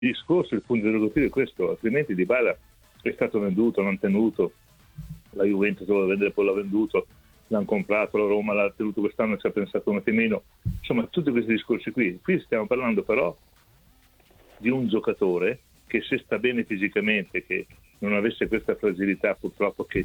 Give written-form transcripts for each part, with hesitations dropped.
discorso, il punto interrogativo è questo, altrimenti Dybala è stato venduto, non tenuto, la Juventus lo voleva vendere, poi l'ha venduto, l'hanno comprato, la Roma l'ha tenuto quest'anno e ci ha pensato un attimino, insomma tutti questi discorsi qui stiamo parlando però di un giocatore che se sta bene fisicamente, che non avesse questa fragilità purtroppo che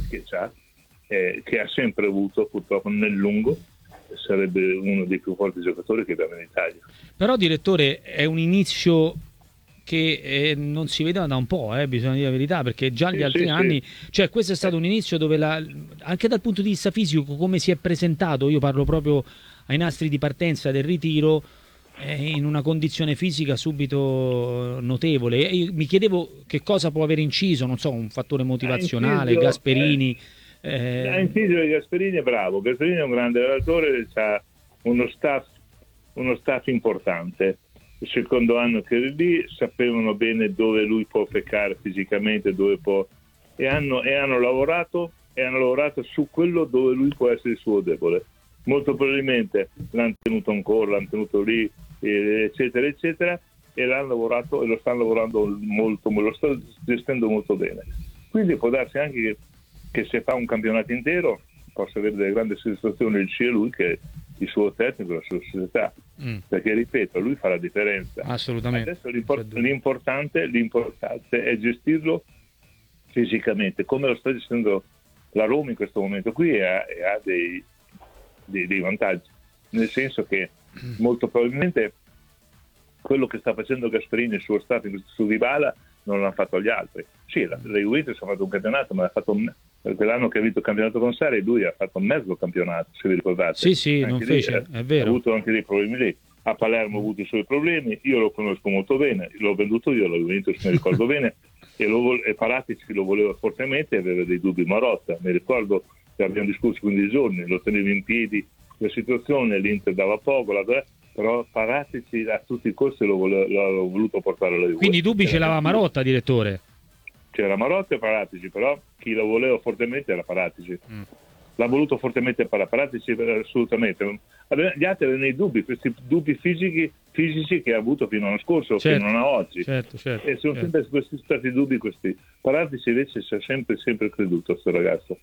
ha sempre avuto purtroppo nel lungo, sarebbe uno dei più forti giocatori che abbiamo in Italia. Però direttore, è un inizio che non si vedeva da un po', bisogna dire la verità, perché già gli altri anni, cioè questo è stato un inizio dove anche dal punto di vista fisico, come si è presentato, io parlo proprio ai nastri di partenza del ritiro, in una condizione fisica subito notevole. E io mi chiedevo che cosa può aver inciso, non so, un fattore motivazionale, Gasperini. Ha inciso Gasperini, è bravo, Gasperini è un grande allenatore, ha uno staff importante. Il secondo anno che è lì sapevano bene dove lui può peccare fisicamente, dove può, e hanno lavorato su quello dove lui può essere il suo debole. Molto probabilmente l'hanno tenuto ancora, l'hanno tenuto lì, eccetera eccetera, e l'hanno lavorato e lo stanno lavorando molto, lo stanno gestendo molto bene. Quindi può darsi anche che se fa un campionato intero possa avere delle grandi soddisfazioni sia lui che il suo tecnico, la sua società, perché ripeto, lui fa la differenza. Assolutamente. Adesso l'importante è gestirlo fisicamente, come lo sta gestendo la Roma in questo momento qui, e ha dei vantaggi, nel senso che molto probabilmente quello che sta facendo Gasperini, il suo stato su Dybala, non l'hanno fatto gli altri. Sì, la Juventus ha fatto un campionato, ma l'ha fatto quell'anno che ha vinto il campionato con Sarri, lui ha fatto mezzo campionato, se vi ricordate. Sì, non fece, è vero. Ha avuto anche dei problemi lì. A Palermo ha avuto i suoi problemi, io lo conosco molto bene, l'ho venduto io, la Juventus mi ricordo bene, e Paratici lo voleva fortemente e aveva dei dubbi Marotta. Mi ricordo che abbiamo discusso 15 giorni, lo tenevo in piedi la situazione, l'Inter dava poco, però Paratici a tutti i costi l'ho voluto portare alla Juventus. Quindi i dubbi ce l'aveva Marotta, direttore? C'era Marotta e Paratici, però chi lo voleva fortemente era Paratici. L'ha voluto fortemente Paratici, assolutamente. Gli altri avevano i dubbi, questi dubbi fisici che ha avuto fino all'anno scorso, che non ha oggi. Certo. E sono sempre stati dubbi questi. Paratici invece ci ha sempre creduto a questo ragazzo.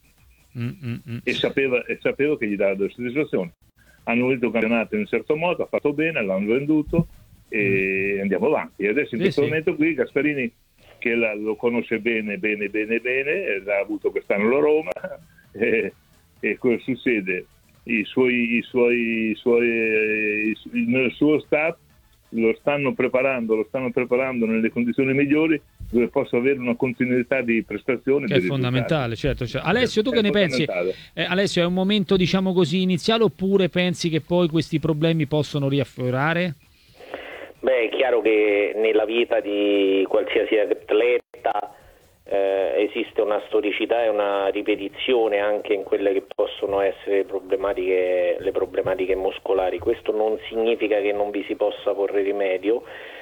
E sapevo che gli dava delle soddisfazioni. Hanno vinto il campionato in un certo modo, ha fatto bene, l'hanno venduto e andiamo avanti. E adesso in questo momento qui Gasperini, che lo conosce bene, l'ha avuto quest'anno la Roma, e cosa succede? Nel suo staff lo stanno preparando nelle condizioni migliori, dove possa avere una continuità di prestazioni che è fondamentale, certo. Alessio, tu che ne pensi? Alessio, è un momento, diciamo così, iniziale, oppure pensi che poi questi problemi possono riaffiorare? Beh, è chiaro che nella vita di qualsiasi atleta esiste una storicità e una ripetizione anche in quelle che possono essere le problematiche muscolari. Questo non significa che non vi si possa porre rimedio,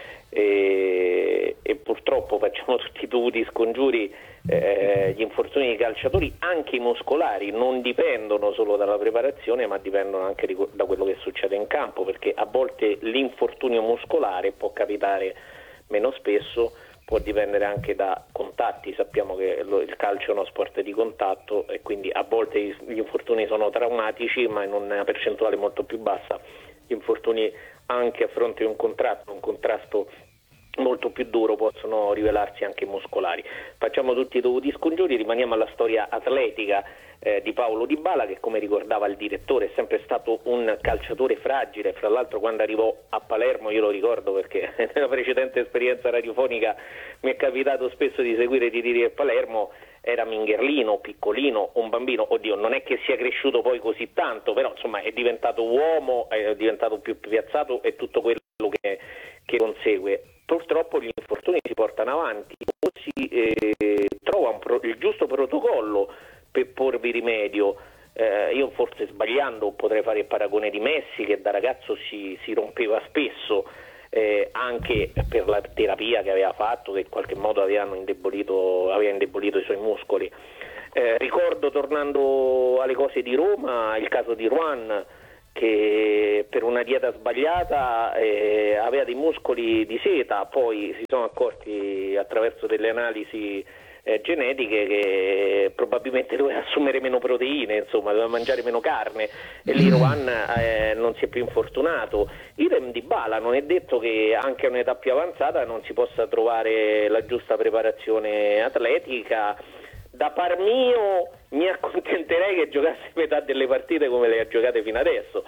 e purtroppo facciamo tutti i dovuti scongiuri. Gli infortuni dei calciatori, anche i muscolari, non dipendono solo dalla preparazione, ma dipendono anche da quello che succede in campo, perché a volte l'infortunio muscolare può capitare meno spesso, può dipendere anche da contatti. Sappiamo che il calcio è uno sport di contatto e quindi a volte gli infortuni sono traumatici, ma in una percentuale molto più bassa gli infortuni anche a fronte di un contrasto molto più duro possono rivelarsi anche muscolari. Facciamo tutti i dovuti scongiuri, rimaniamo alla storia atletica di Paolo Dybala, che, come ricordava il direttore, è sempre stato un calciatore fragile. Fra l'altro, quando arrivò a Palermo, io lo ricordo perché nella precedente esperienza radiofonica mi è capitato spesso di seguire i tiri a Palermo, era mingherlino, piccolino, un bambino. Oddio, non è che sia cresciuto poi così tanto, però insomma è diventato uomo, è diventato più piazzato e tutto quello che consegue. Purtroppo gli infortuni si portano avanti, o si trova il giusto protocollo per porvi rimedio. Io forse sbagliando potrei fare il paragone di Messi, che da ragazzo si rompeva spesso, anche per la terapia che aveva fatto, che in qualche modo aveva indebolito i suoi muscoli. Ricordo, tornando alle cose di Roma, il caso di Ruan, che per una dieta sbagliata aveva dei muscoli di seta, poi si sono accorti attraverso delle analisi genetiche che probabilmente doveva assumere meno proteine, insomma doveva mangiare meno carne, e lì Rohan non si è più infortunato. Idem Dybala, non è detto che anche a un'età più avanzata non si possa trovare la giusta preparazione atletica. Da par mio mi accontenterei che giocasse metà delle partite come le ha giocate fino adesso,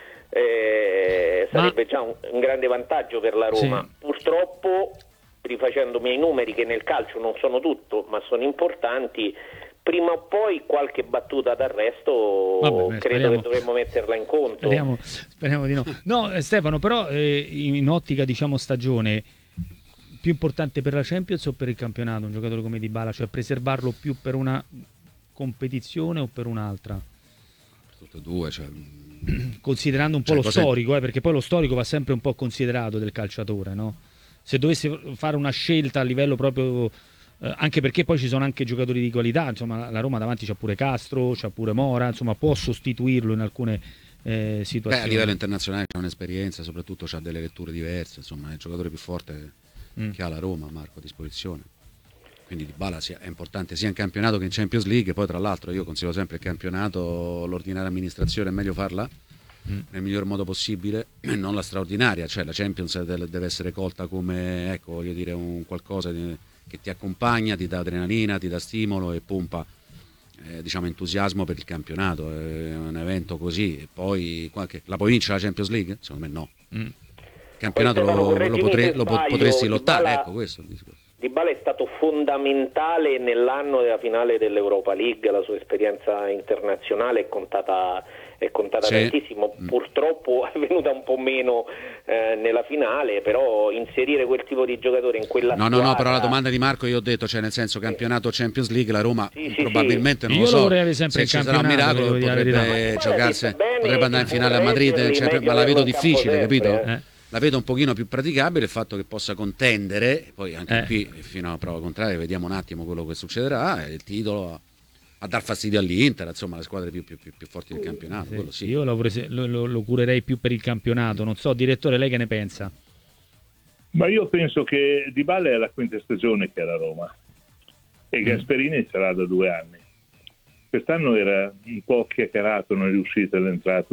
sarebbe già un grande vantaggio per la Roma. Sì. Purtroppo, rifacendomi ai numeri che nel calcio non sono tutto ma sono importanti, prima o poi qualche battuta d'arresto credo che dovremmo metterla in conto. Speriamo di no. No, Stefano, però in ottica, diciamo, stagione, più importante per la Champions o per il campionato un giocatore come Dybala, cioè preservarlo più per una competizione o per un'altra? Per tutte e due, cioè... considerando un po' lo storico, perché poi lo storico va sempre un po' considerato del calciatore, no? Se dovessi fare una scelta a livello proprio, anche perché poi ci sono anche giocatori di qualità, insomma la Roma davanti c'ha pure Castro, c'ha pure Mora, insomma può sostituirlo in alcune situazioni. A livello internazionale c'ha un'esperienza, soprattutto c'ha delle letture diverse, insomma è il giocatore più forte che ha la Roma, Marco, a disposizione. Quindi Dybala è importante sia in campionato che in Champions League. Poi tra l'altro io consiglio sempre il campionato, l'ordinaria amministrazione è meglio farla nel miglior modo possibile, non la straordinaria, cioè la Champions deve essere colta come, ecco, voglio dire, un qualcosa che ti accompagna, ti dà adrenalina, ti dà stimolo e pompa diciamo entusiasmo per il campionato. È un evento così. E poi la puoi vincere la Champions League? Secondo me no. Il campionato lo potresti lottare, ecco, questo è il discorso. Dybala è stato fondamentale nell'anno della finale dell'Europa League, la sua esperienza internazionale è contata tantissimo. Purtroppo è venuta un po' meno nella finale, però inserire quel tipo di giocatore in quella squadra... No, però la domanda di Marco io ho detto, cioè nel senso campionato Champions League, la Roma probabilmente non io lo so, vorrei avere sempre se il ci sarà un miracolo potrebbe giocarsi, potrebbe andare in finale a Madrid, ma la vedo difficile, capito? La vedo un pochino più praticabile il fatto che possa contendere, poi anche qui fino a prova contraria vediamo un attimo quello che succederà, il titolo a dar fastidio all'Inter, insomma le squadre più forti del campionato. Quello sì. Io lo curerei più per il campionato, non so, direttore, lei che ne pensa? Ma io penso che Dybala è la quinta stagione che è la Roma e Gasperini sarà da 2 anni. Quest'anno era un po' chiacchierato, non è riuscito all'entrata,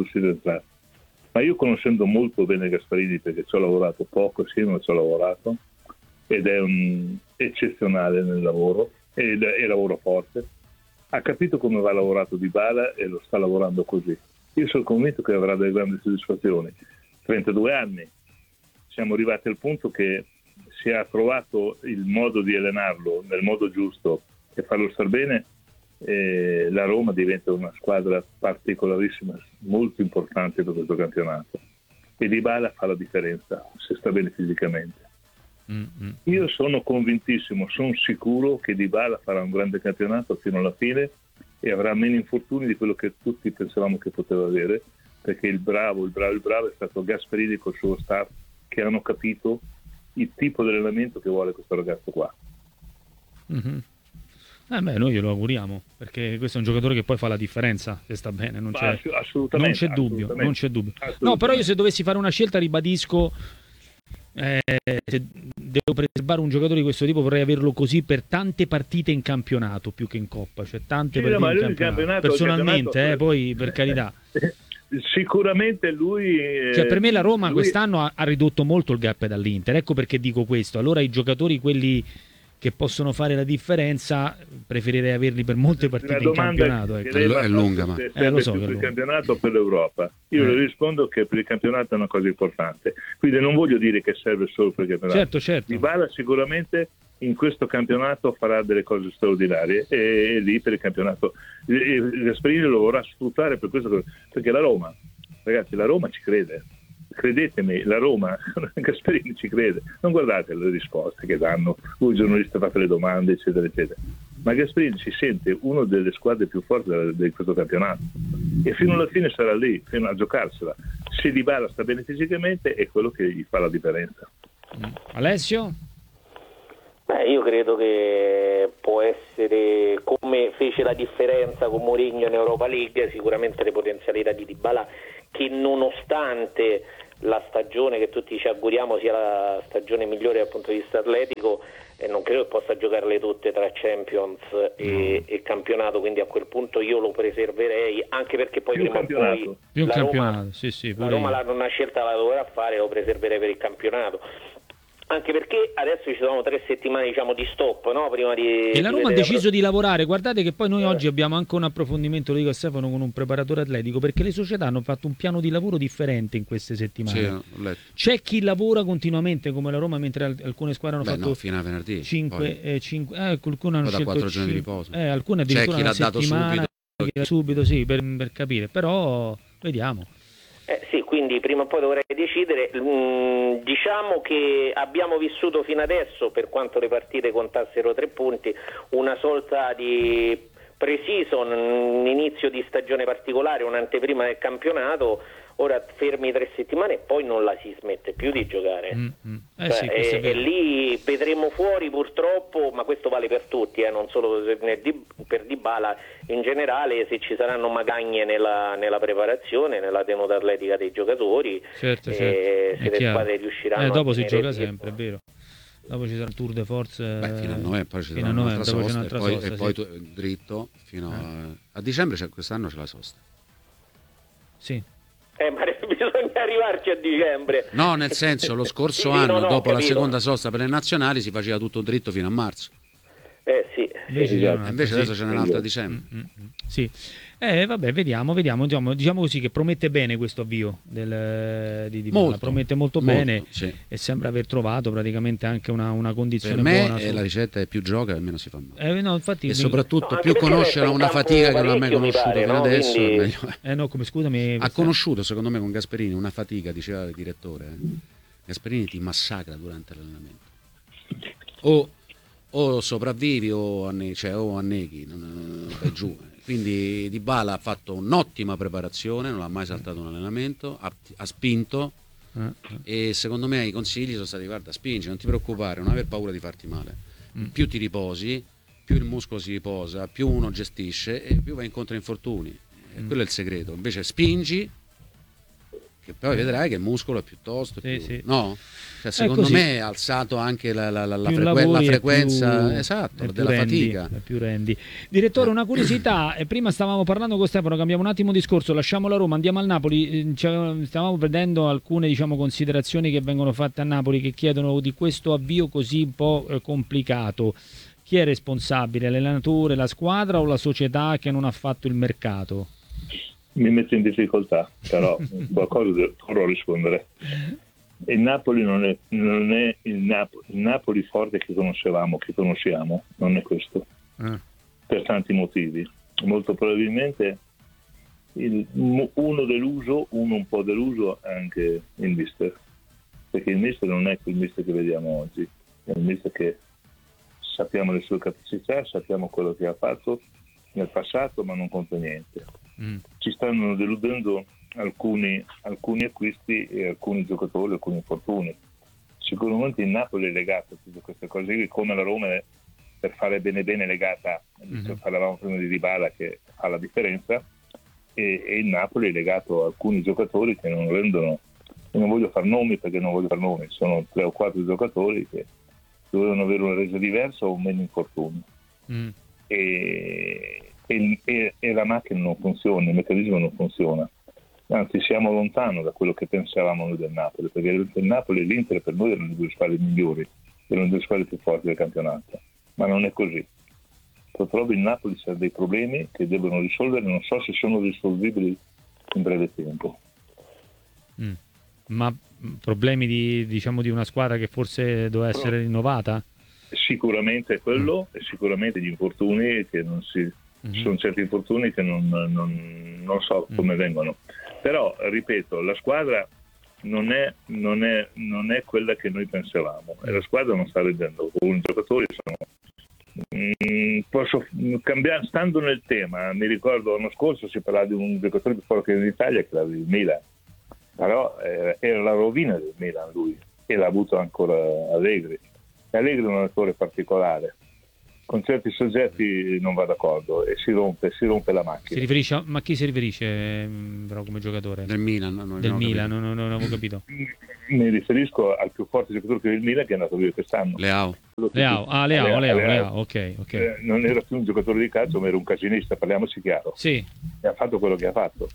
ma io conoscendo molto bene Gasperini, perché ci ho lavorato poco, sì, ma ci ho lavorato, ed è un eccezionale nel lavoro e lavoro forte, ha capito come va lavorato Dybala e lo sta lavorando così. Io sono convinto che avrà delle grandi soddisfazioni. 32 anni, siamo arrivati al punto che si è trovato il modo di allenarlo nel modo giusto e farlo star bene. La Roma diventa una squadra particolarissima, molto importante per questo campionato, e Dybala fa la differenza se sta bene fisicamente. Io sono convintissimo, sono sicuro che Dybala farà un grande campionato fino alla fine e avrà meno infortuni di quello che tutti pensavamo che poteva avere, perché il bravo è stato Gasperini col suo staff, che hanno capito il tipo di allenamento che vuole questo ragazzo qua. Noi glielo auguriamo, perché questo è un giocatore che poi fa la differenza se sta bene, non c'è dubbio. No, però io se dovessi fare una scelta ribadisco, se devo preservare un giocatore di questo tipo vorrei averlo così per tante partite in campionato più che in Coppa, cioè tante partite in campionato. Personalmente, poi per carità. Sicuramente lui... Cioè per me la Roma quest'anno ha ridotto molto il gap dall'Inter, ecco perché dico questo. Allora i giocatori, quelli che possono fare la differenza, preferirei averli per molte partite in campionato. Ecco. È lunga, ma lo so, per il campionato o per l'Europa. Io le rispondo che per il campionato è una cosa importante. Quindi non voglio dire che serve solo per il campionato. Certo. Dybala sicuramente in questo campionato farà delle cose straordinarie e lì per il campionato Gasperini lo vorrà sfruttare per questo, perché la Roma ci crede. Credetemi, la Roma, Gasperini ci crede. Non guardate le risposte che danno, voi giornalisti fate le domande, eccetera, eccetera. Ma Gasperini si sente una delle squadre più forti di questo campionato e fino alla fine sarà lì, fino a giocarsela. Se Dybala sta bene fisicamente è quello che gli fa la differenza. Alessio? Io credo che può essere, come fece la differenza con Mourinho in Europa League, sicuramente le potenzialità di Dybala che nonostante la stagione che tutti ci auguriamo sia la stagione migliore dal punto di vista atletico, non credo che possa giocarle tutte tra Champions e campionato, quindi a quel punto io lo preserverei, anche perché poi più prima o poi più un la campionato, Roma, sì, la Roma una scelta la dovrà fare, lo preserverei per il campionato. Anche perché adesso ci sono 3 settimane, diciamo, di stop, no? Prima di e la Roma ha deciso di lavorare. Guardate che poi noi Sì. oggi abbiamo anche un approfondimento, lo dico a Stefano, con un preparatore atletico, perché le società hanno fatto un piano di lavoro differente in queste settimane. Sì, ho letto. C'è chi lavora continuamente come la Roma, mentre alcune squadre hanno fatto fino a venerdì 5 qualcuno hanno da scelto 4 giorni di riposo. alcune C'è addirittura chi una l'ha dato settimana, subito sì, per capire, però vediamo. Sì, quindi prima o poi dovrei decidere. Diciamo che abbiamo vissuto fino adesso, per quanto le partite contassero 3 punti, una sorta di pre-season, un inizio di stagione particolare, un'anteprima del campionato. Ora fermi 3 settimane e poi non la si smette più di giocare. Sì, e lì vedremo fuori purtroppo, ma questo vale per tutti, non solo per Dybala, in generale, se ci saranno magagne nella preparazione, nella tenuta atletica dei giocatori, certo, se le squadre riusciranno dopo a si tenere gioca il sempre, è vero. Dopo ci sarà il tour de force fino a novembre, poi ci sarà fino a un'altra novembre, sosta, dopo c'è e un'altra poi sosta, dritto fino a dicembre. Quest'anno c'è la sosta. sì. Ma bisogna arrivarci a dicembre. No, nel senso, lo scorso Sì, anno, no, dopo la capito. seconda sosta per le nazionali, si faceva tutto dritto fino a marzo. Sì. Invece, Invece adesso ce n'è un'altra a dicembre. Sì. Vabbè, vediamo. Diciamo così che promette bene questo avvio di Dybala, promette molto bene, sì. E sembra aver trovato praticamente anche una condizione per me buona. La ricetta è più gioca e meno si fa male. No, infatti, e soprattutto anche più conoscere una fatica che non ha mai conosciuto pare, fino no? adesso, Quindi... meglio è. no, come scusami. Ha conosciuto, secondo me, con Gasperini una fatica, diceva il direttore. Gasperini ti massacra durante l'allenamento. O sopravvivi o anneghi, vai giù. Quindi Dybala ha fatto un'ottima preparazione, non ha mai saltato un allenamento, ha spinto e secondo me i consigli sono stati: guarda, spingi, non ti preoccupare, non aver paura di farti male. Più ti riposi, più il muscolo si riposa, più uno gestisce e più va incontro a infortuni. Quello è il segreto. Invece spingi, che poi vedrai che il muscolo è piuttosto sì. no? Cioè, secondo me ha alzato anche la frequenza della fatica. Più rendi. Direttore, una curiosità, prima stavamo parlando con Stefano, cambiamo un attimo discorso, lasciamo la Roma, andiamo al Napoli, stavamo vedendo alcune, diciamo, considerazioni che vengono fatte a Napoli, che chiedono di questo avvio così un po' complicato. Chi è responsabile, l'allenatore, la squadra o la società che non ha fatto il mercato? Mi metto in difficoltà, però qualcosa dovrò rispondere. Il Napoli non è il Napoli forte che conosciamo, non è questo, per tanti motivi. Molto probabilmente uno un po' deluso è anche il mister, perché il mister non è quel mister che vediamo oggi, è il mister che sappiamo le sue capacità, sappiamo quello che ha fatto nel passato, ma non conta niente. Ci stanno deludendo alcuni acquisti e alcuni giocatori, alcuni infortuni. Sicuramente il Napoli è legato a tutte queste cose, come la Roma è, per fare bene legata, parlavamo prima di Dybala che fa la differenza, e il Napoli è legato a alcuni giocatori che non rendono, e non voglio far nomi perché non voglio far nomi, sono 3 o 4 giocatori che dovevano avere una resa diversa o meno infortuni. E la macchina non funziona, il meccanismo non funziona, anzi siamo lontano da quello che pensavamo noi del Napoli, perché il Napoli e l'Inter per noi erano le 2 squadre migliori, erano le 2 squadre più forti del campionato, ma non è così. Purtroppo il Napoli ha dei problemi che devono risolvere, non so se sono risolvibili in breve tempo. Ma problemi di una squadra che forse doveva essere rinnovata? Sicuramente quello, e sicuramente gli infortuni che non si... Sono certi infortuni che non so come vengono, però ripeto, la squadra non è quella che noi pensavamo e la squadra non sta reggendo. I giocatori posso cambiare, stando nel tema, mi ricordo l'anno scorso si parlava di un giocatore più forte in Italia che era il Milan, però era la rovina del Milan lui, e l'ha avuto ancora Allegri. Allegri è un allenatore particolare, con certi soggetti non va d'accordo e si rompe la macchina. Si riferisce ma chi si riferisce però come giocatore? Del Milan, non avevo capito. Mi riferisco al più forte giocatore che è il Milan, che è andato via quest'anno. Leao, ok. Non era più un giocatore di calcio, ma era un casinista, parliamoci chiaro. Sì. E ha fatto quello che ha fatto.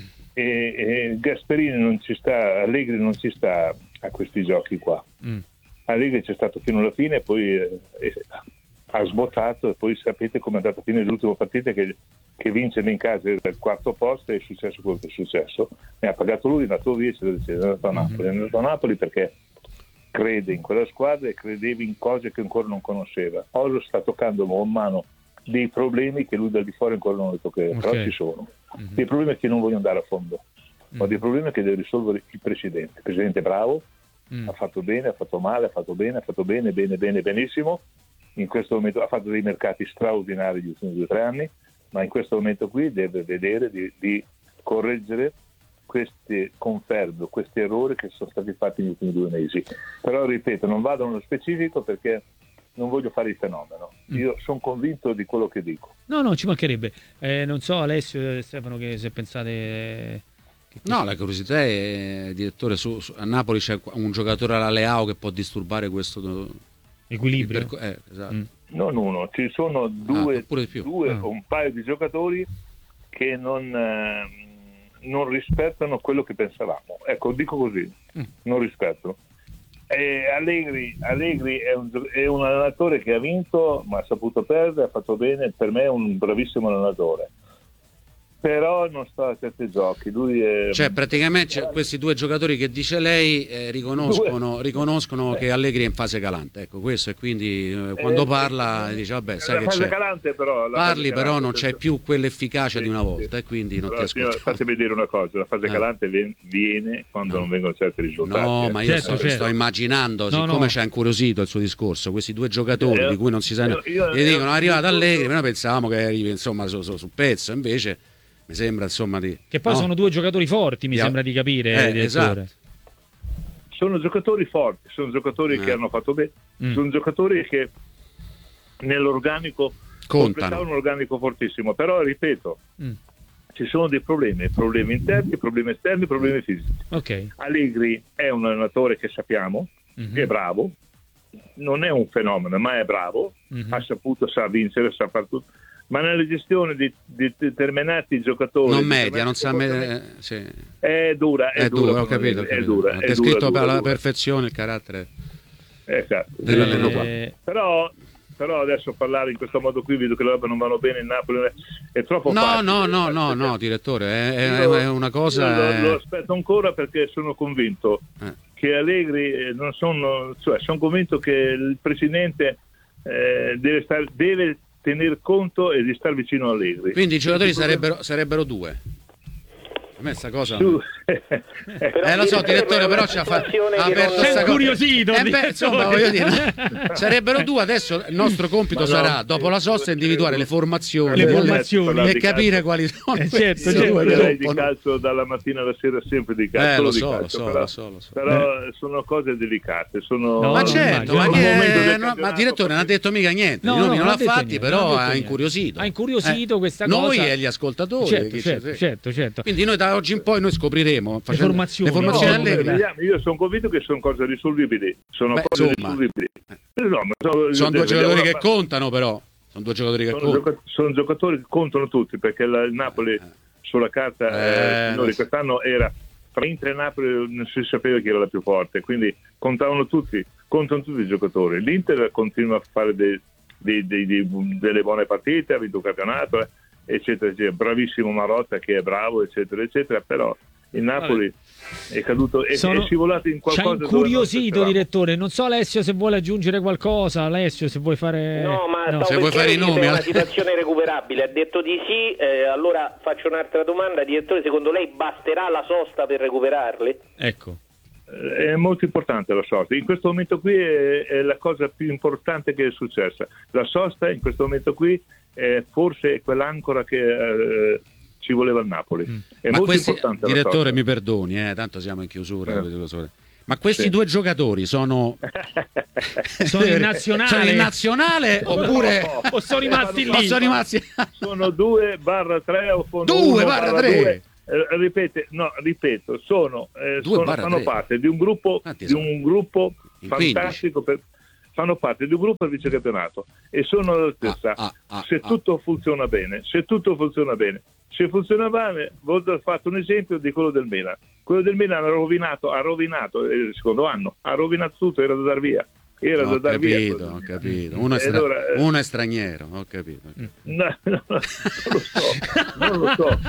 E Gasperini non ci sta, Allegri non ci sta a questi giochi qua. Allegri c'è stato fino alla fine e poi ha sbottato, e poi sapete come è andata a fine dell'ultima partita, che vince in casa del quarto posto, è successo quello che è successo. Ne ha pagato lui, è andato via, è andato a Napoli. È andato a Napoli perché crede in quella squadra e credeva in cose che ancora non conosceva. Ora sta toccando in mano dei problemi che lui dal di fuori ancora non li tocca, però ci sono. Dei problemi che non voglio andare a fondo, ma dei problemi che deve risolvere il presidente. Il presidente è bravo, ha fatto bene, ha fatto male, ha fatto bene, benissimo. In questo momento ha fatto dei mercati straordinari gli ultimi 2 o 3 anni, ma in questo momento qui deve vedere di correggere questi confermi, questi errori che sono stati fatti negli ultimi 2 mesi. Però ripeto, non vado nello specifico perché non voglio fare il fenomeno. Io sono convinto di quello che dico. No, ci mancherebbe. Non so, Alessio e Stefano, che se pensate... No, la curiosità è, direttore, a Napoli c'è un giocatore alla Leao che può disturbare questo equilibrio. Esatto. Non uno, ci sono due o un paio di giocatori che non rispettano quello che pensavamo. Ecco, dico così, non rispettano. Allegri è un allenatore che ha vinto, ma ha saputo perdere, ha fatto bene, per me è un bravissimo allenatore. Però non sta a certi giochi. Lui è... Cioè, praticamente questi 2 giocatori che dice lei riconoscono che Allegri è in fase calante. Ecco, questo, e quindi quando parla dice vabbè, sai che c'è. Calante, però, parli, però non c'è più quell'efficacia di una volta, e quindi non ti ascolto. Fatemi dire una cosa, la fase calante viene quando non vengono certi risultati. No, ma io sto immaginando, siccome ci ha incuriosito il suo discorso, questi 2 giocatori di cui non si sa, gli dicono è arrivato Allegri, noi pensavamo che arrivi insomma sul pezzo, invece mi sembra insomma che poi sono 2 giocatori forti, mi sembra di capire, esatto. Sono giocatori forti, sono giocatori che hanno fatto bene, sono giocatori che nell'organico contano, un organico fortissimo, però ripeto, ci sono dei problemi interni, problemi esterni, problemi fisici. Allegri è un allenatore che sappiamo che è bravo, non è un fenomeno, ma è bravo, sa vincere, sa fare tutto. Ma nella gestione di determinati giocatori non media, non sa sì. È dura, ho capito. È descritto per la perfezione il carattere dell'allenatore. Però adesso parlare in questo modo qui, vedo che le robe non vanno bene in Napoli, è troppo facile. No, direttore, è una cosa. Lo aspetto ancora, perché sono convinto che Allegri sono convinto che il presidente deve tener conto e di star vicino a Allegri. Quindi i giocatori sarebbero 2. A me sta cosa lo so, direttore, però ci ha aperto questa incuriosito, insomma, voglio dire, sarebbero 2. Adesso il nostro compito sarà, dopo la sosta, individuare le formazioni e capire quali sono di calcio dalla mattina alla sera, sempre di calcio, lo so. Però sono cose delicate, ma certo, ma direttore non ha detto mica niente, non l'ha fatti, però ha incuriosito questa cosa, noi e gli ascoltatori, certo. Quindi noi da oggi in poi scopriremo le formazioni io sono convinto che sono cose risolvibili, sono 2 giocatori che contano, però sono giocatori che contano tutti, perché il Napoli sulla carta quest'anno era tra Inter e Napoli, non si sapeva chi era la più forte, quindi contano tutti i giocatori. L'Inter continua a fare delle buone partite, ha vinto il campionato, eccetera, bravissimo Marotta, che è bravo, eccetera, però il Napoli è caduto è scivolato in qualcosa. Ci ha incuriosito, direttore. Non so, Alessio, se vuole aggiungere qualcosa. Alessio, se vuoi fare... se vuoi fare i nomi. È una situazione recuperabile. Ha detto di sì. Allora faccio un'altra domanda, direttore. Secondo lei basterà la sosta per recuperarli? Ecco. È molto importante la sosta. In questo momento qui è la cosa più importante che è successa. La sosta in questo momento qui forse è quell'ancora che ci voleva il Napoli. È molto importante. Direttore, mi perdoni, tanto siamo in chiusura. Ma questi due giocatori sono in nazionale? Sono in nazionale oppure o sono rimasti lì? Sono 2/3 o sono 2/3. Ripeto, fanno parte di un gruppo fantastico fanno parte di un gruppo al vicecampionato e sono la stessa. Se tutto funziona bene, se funziona bene, ho fatto un esempio di quello del Milan. Quello del Milan ha rovinato il secondo anno, ha rovinato tutto, era da dar via. Ho capito. Uno è straniero, ho capito. No, non lo so.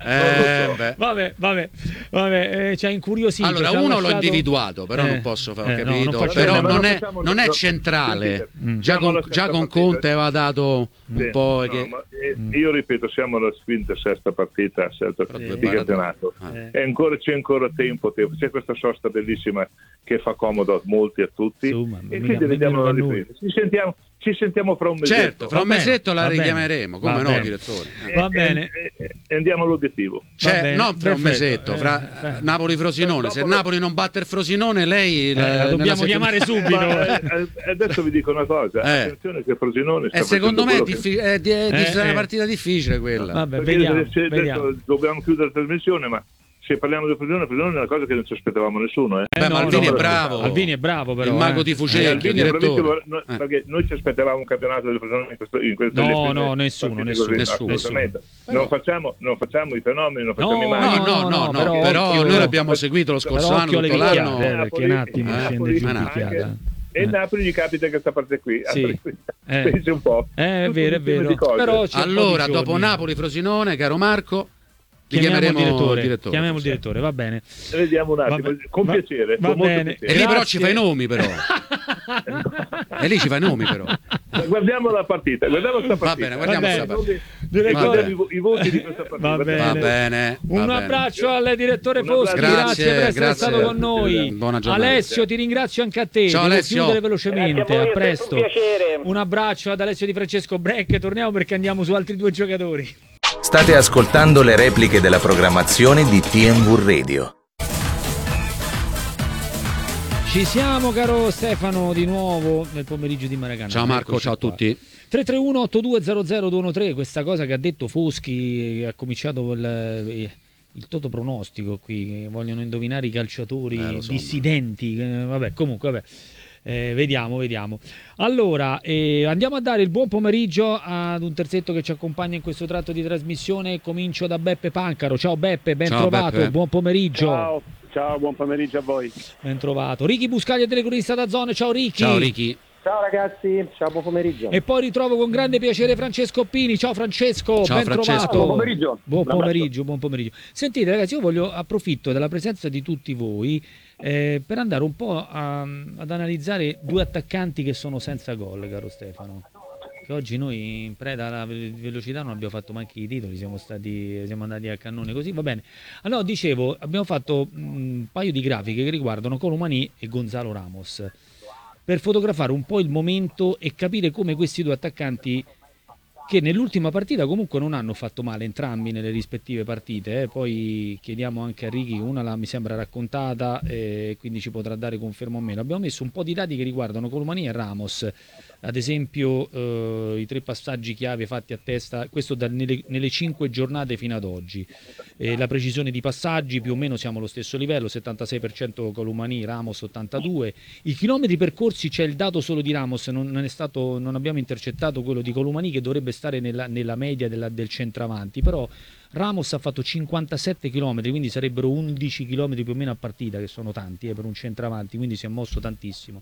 Vabbè, ci ha incuriosito. Allora, uno l'ho individuato, però non posso fare, ho capito. Però non è centrale. Già con Conte aveva dato un po'. Io ripeto, siamo alla quinta, sesta partita di campionato. C'è ancora tempo. C'è questa sosta bellissima che fa comodo a molti, a tutti. E quindi vediamo la ripresa. Ci sentiamo fra un mesetto. Certo, fra un mesetto la richiameremo, come no, direttore. Va bene. E andiamo all'obiettivo. Non fra un mesetto, fra Napoli-Frosinone. Se Napoli non batte il Frosinone, lei dobbiamo chiamare subito. Adesso vi dico una cosa, attenzione che Frosinone sta secondo me è una partita difficile quella. Vabbè, vediamo. Adesso dobbiamo chiudere la trasmissione, ma se parliamo di Frosinone è una cosa che non ci aspettavamo nessuno. Ma Albini è bravo. Albini è bravo, però. Il mago di Fucecchio, direttore. Perché noi ci aspettavamo un campionato di Frosinone in questo No, nessuno. Non facciamo i fenomeni, non facciamo i maghi. No, però noi l'abbiamo seguito lo scorso anno, tutto l'anno. Perché un attimo scende giù di fiata. E il Napoli gli capita questa parte qui. Pensi un po'. È vero. Però allora, dopo Napoli-Frosinone, caro Marco, chiamiamo il direttore, va bene. Vediamo un attimo, con piacere. Va bene. E lì però ci fai i nomi, però. E lì ci fai i nomi, però. Guardiamo la partita, guardiamo questa Va partita. bene, guardiamo i voti di questa partita. Va bene. Un abbraccio al direttore Foschi, grazie per essere stato con noi. Buona giornata. Alessio, ti ringrazio anche a te. Ciao Alessio. Chiudere velocemente, a presto. Un abbraccio ad Alessio Di Francesco Breck, torniamo perché andiamo su altri due giocatori. State ascoltando le repliche della programmazione di TNV Radio. Ci siamo, caro Stefano, di nuovo nel pomeriggio di Maracanã. Ciao Marco, ciao a tutti. 331-8200-213, questa cosa che ha detto Foschi, ha cominciato il toto pronostico qui, vogliono indovinare i calciatori dissidenti, vabbè. Vediamo. Allora, andiamo a dare il buon pomeriggio ad un terzetto che ci accompagna in questo tratto di trasmissione. Comincio da Beppe Pancaro. Ciao Beppe, ben trovato, Beppe. Buon pomeriggio. Ciao, buon pomeriggio a voi. Ben trovato. Ricky Buscaglia, telecronista da Zone. Ciao Ricky. Ciao Ricky. Ciao ragazzi, ciao, buon pomeriggio. E poi ritrovo con grande piacere Francesco Pini. Ciao Francesco, ciao, ben Francesco. trovato. Buon pomeriggio. Buon pomeriggio. Sentite ragazzi, io approfitto della presenza di tutti voi per andare un po' ad analizzare due attaccanti che sono senza gol, caro Stefano. Che oggi noi in preda alla velocità non abbiamo fatto manche i titoli, siamo andati a cannone così, va bene. Allora dicevo, abbiamo fatto un paio di grafiche che riguardano Colomani e Gonzalo Ramos, per fotografare un po' il momento e capire come questi due attaccanti, che nell'ultima partita comunque non hanno fatto male entrambi nelle rispettive partite, poi chiediamo anche a Ricky, una mi sembra raccontata, quindi ci potrà dare conferma o meno. Abbiamo messo un po' di dati che riguardano Colomani e Ramos, ad esempio i 3 passaggi chiave fatti a testa, questo nelle 5 giornate fino ad oggi, la precisione di passaggi più o meno siamo allo stesso livello, 76% Colomani, Ramos 82%, i chilometri percorsi c'è il dato solo di Ramos, non abbiamo intercettato quello di Colomani che dovrebbe stare nella media del centravanti, però Ramos ha fatto 57 km, quindi sarebbero 11 km più o meno a partita, che sono tanti per un centravanti, quindi si è mosso tantissimo.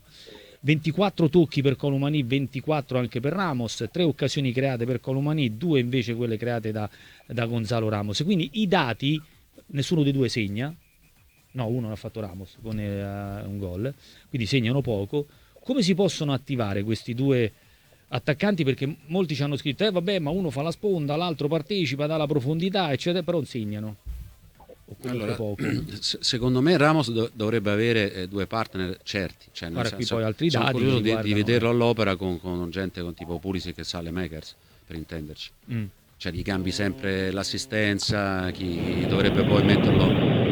24 tocchi per Colomani, 24 anche per Ramos, 3 occasioni create per Colomani, 2 invece quelle create da Gonzalo Ramos. Quindi i dati, nessuno dei due segna, no, uno l'ha fatto Ramos con un gol, quindi segnano poco. Come si possono attivare questi due attaccanti? Perché molti ci hanno scritto vabbè, ma uno fa la sponda, l'altro partecipa, dà la profondità, eccetera, però non segnano. Allora, poco. Secondo me Ramos dovrebbe avere 2 partner certi, cioè nel senso, qui poi altri dati sono curioso di vederlo all'opera con gente con tipo Pulisic e Saelemaekers, per intenderci. Cioè gli cambi sempre l'assistenza, chi dovrebbe poi metterlo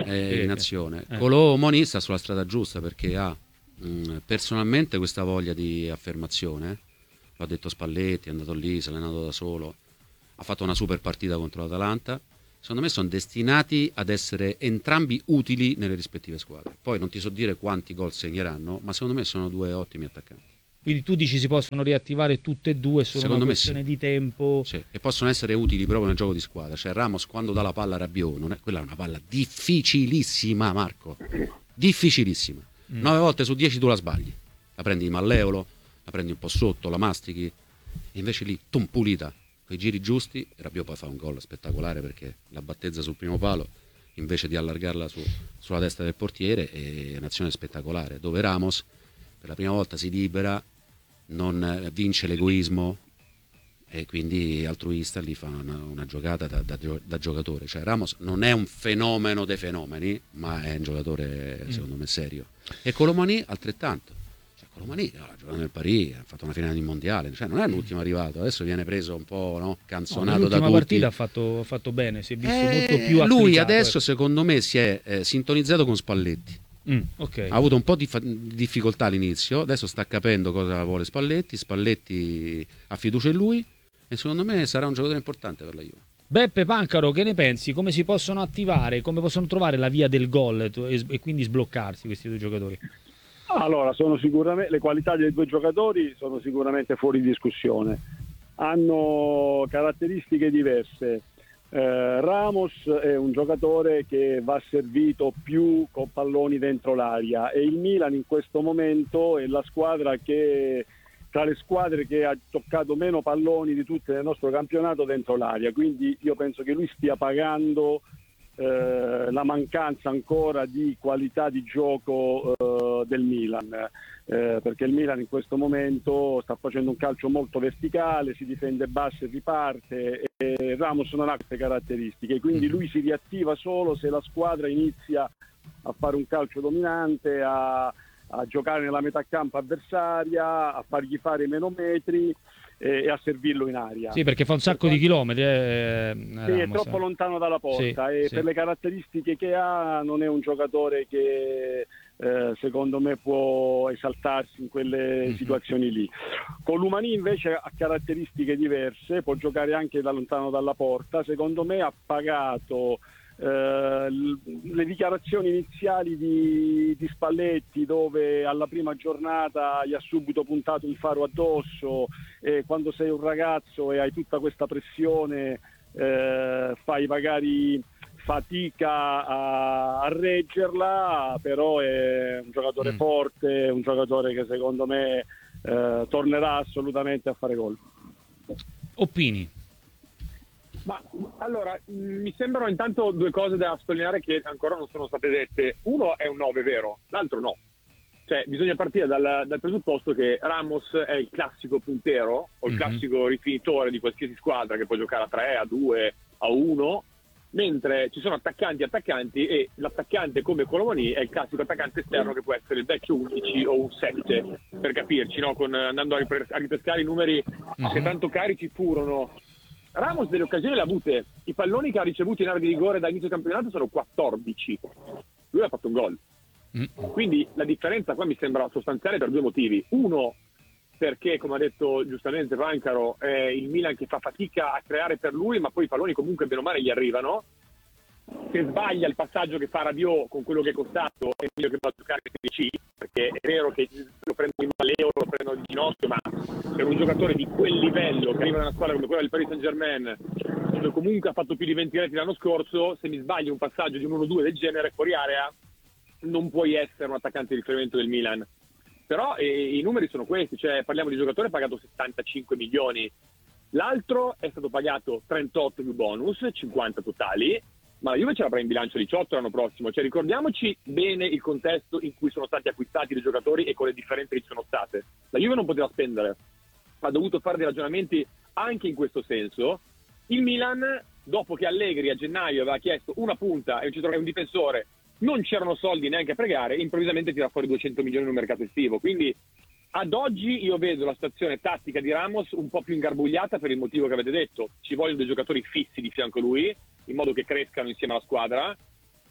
in azione. Colomoni sta sulla strada giusta perché ha personalmente questa voglia di affermazione. L'ha detto Spalletti, è andato lì, si è allenato da solo, ha fatto una super partita contro l'Atalanta. Secondo me sono destinati ad essere entrambi utili nelle rispettive squadre. Poi non ti so dire quanti gol segneranno, ma secondo me sono due ottimi attaccanti. Quindi tu dici si possono riattivare tutte e due, solo Secondo una me questione di tempo. Sì, e possono essere utili proprio nel gioco di squadra. Cioè Ramos quando dà la palla a Rabiot, quella è una palla difficilissima, Marco. Difficilissima. 9 volte su 10 tu la sbagli. La prendi di malleolo, la prendi un po' sotto, la mastichi, e invece lì, pulita, con i giri giusti, e Rabiot poi fa un gol spettacolare perché la battezza sul primo palo, invece di allargarla sulla testa del portiere, è un'azione spettacolare, dove Ramos per la prima volta si libera, non vince l'egoismo, e quindi altruista lì fa una giocata da giocatore. Cioè Ramos non è un fenomeno dei fenomeni, ma è un giocatore secondo me serio. E Colomani altrettanto. Colomani ha giocato nel Paris, ha fatto una finale di mondiale, cioè non è l'ultimo arrivato, adesso viene preso un po' canzonato da tutti. L'ultima partita ha fatto bene, si è visto molto più attrezzato. Lui adesso secondo me si è sintonizzato con Spalletti. Okay. Ha avuto un po' di difficoltà all'inizio, adesso sta capendo cosa vuole Spalletti ha fiducia in lui e secondo me sarà un giocatore importante per la Juve. Beppe Pancaro, che ne pensi? Come si possono attivare, come possono trovare la via del gol e quindi sbloccarsi questi due giocatori? Allora, sono sicuramente, le qualità dei due giocatori sono sicuramente fuori discussione. Hanno caratteristiche diverse. Ramos è un giocatore che va servito più con palloni dentro l'aria e il Milan in questo momento è la squadra che tra le squadre che ha toccato meno palloni di tutte nel nostro campionato dentro l'aria, quindi io penso che lui stia pagando la mancanza ancora di qualità di gioco del Milan, perché il Milan in questo momento sta facendo un calcio molto verticale, si difende basso e riparte, e Ramos non ha queste caratteristiche, quindi lui si riattiva solo se la squadra inizia a fare un calcio dominante, a giocare nella metà campo avversaria, a fargli fare meno metri e a servirlo in aria. Sì, perché fa un sacco di chilometri. Sì, è troppo lontano dalla porta e per le caratteristiche che ha non è un giocatore che secondo me può esaltarsi in quelle situazioni lì. Colomani invece ha caratteristiche diverse, può giocare anche da lontano dalla porta. Secondo me ha pagato le dichiarazioni iniziali di Spalletti, dove alla prima giornata gli ha subito puntato il faro addosso, e quando sei un ragazzo e hai tutta questa pressione fai magari fatica a reggerla, però è un giocatore forte, un giocatore che secondo me tornerà assolutamente a fare gol. Oppini. Ma allora, mi sembrano intanto due cose da sottolineare che ancora non sono state dette. Uno è un 9 vero, l'altro no. Cioè bisogna partire dal presupposto che Ramos è il classico puntero o il classico rifinitore di qualsiasi squadra che può giocare a 3, a 2, a 1, mentre ci sono attaccanti e l'attaccante come Colomani è il classico attaccante esterno che può essere il vecchio 11 o un 7, per capirci, no? Andando a ripescare i numeri che tanto carichi furono. Ramos delle occasioni le ha avute, i palloni che ha ricevuto in area di rigore da inizio campionato sono 14, lui ha fatto un gol, quindi la differenza qua mi sembra sostanziale per due motivi. Uno, perché come ha detto giustamente Pancaro, è il Milan che fa fatica a creare per lui, ma poi i palloni comunque bene o male gli arrivano. Se sbaglia il passaggio che fa Rabiot con quello che è costato, è meglio che va a giocare in perché è vero che lo prendo in maleo, lo prendo in ginocchio, ma per un giocatore di quel livello che arriva da una squadra come quella del Paris Saint-Germain, dove comunque ha fatto più di 20 reti l'anno scorso, se mi sbagli un passaggio di un 1-2 del genere fuori area non puoi essere un attaccante di riferimento del Milan. Però i numeri sono questi, cioè parliamo di un giocatore pagato 75 milioni, l'altro è stato pagato 38 più bonus, 50 totali, ma la Juve ce l'avrà in bilancio 18 l'anno prossimo, cioè ricordiamoci bene il contesto in cui sono stati acquistati dei giocatori e con le differenze che ci sono state. La Juve non poteva spendere, ha dovuto fare dei ragionamenti anche in questo senso. Il Milan, dopo che Allegri a gennaio aveva chiesto una punta e un difensore, non c'erano soldi neanche a pregare, improvvisamente tira fuori 200 milioni in un mercato estivo. Quindi ad oggi io vedo la situazione tattica di Ramos un po' più ingarbugliata per il motivo che avete detto. Ci vogliono dei giocatori fissi di fianco a lui, in modo che crescano insieme alla squadra.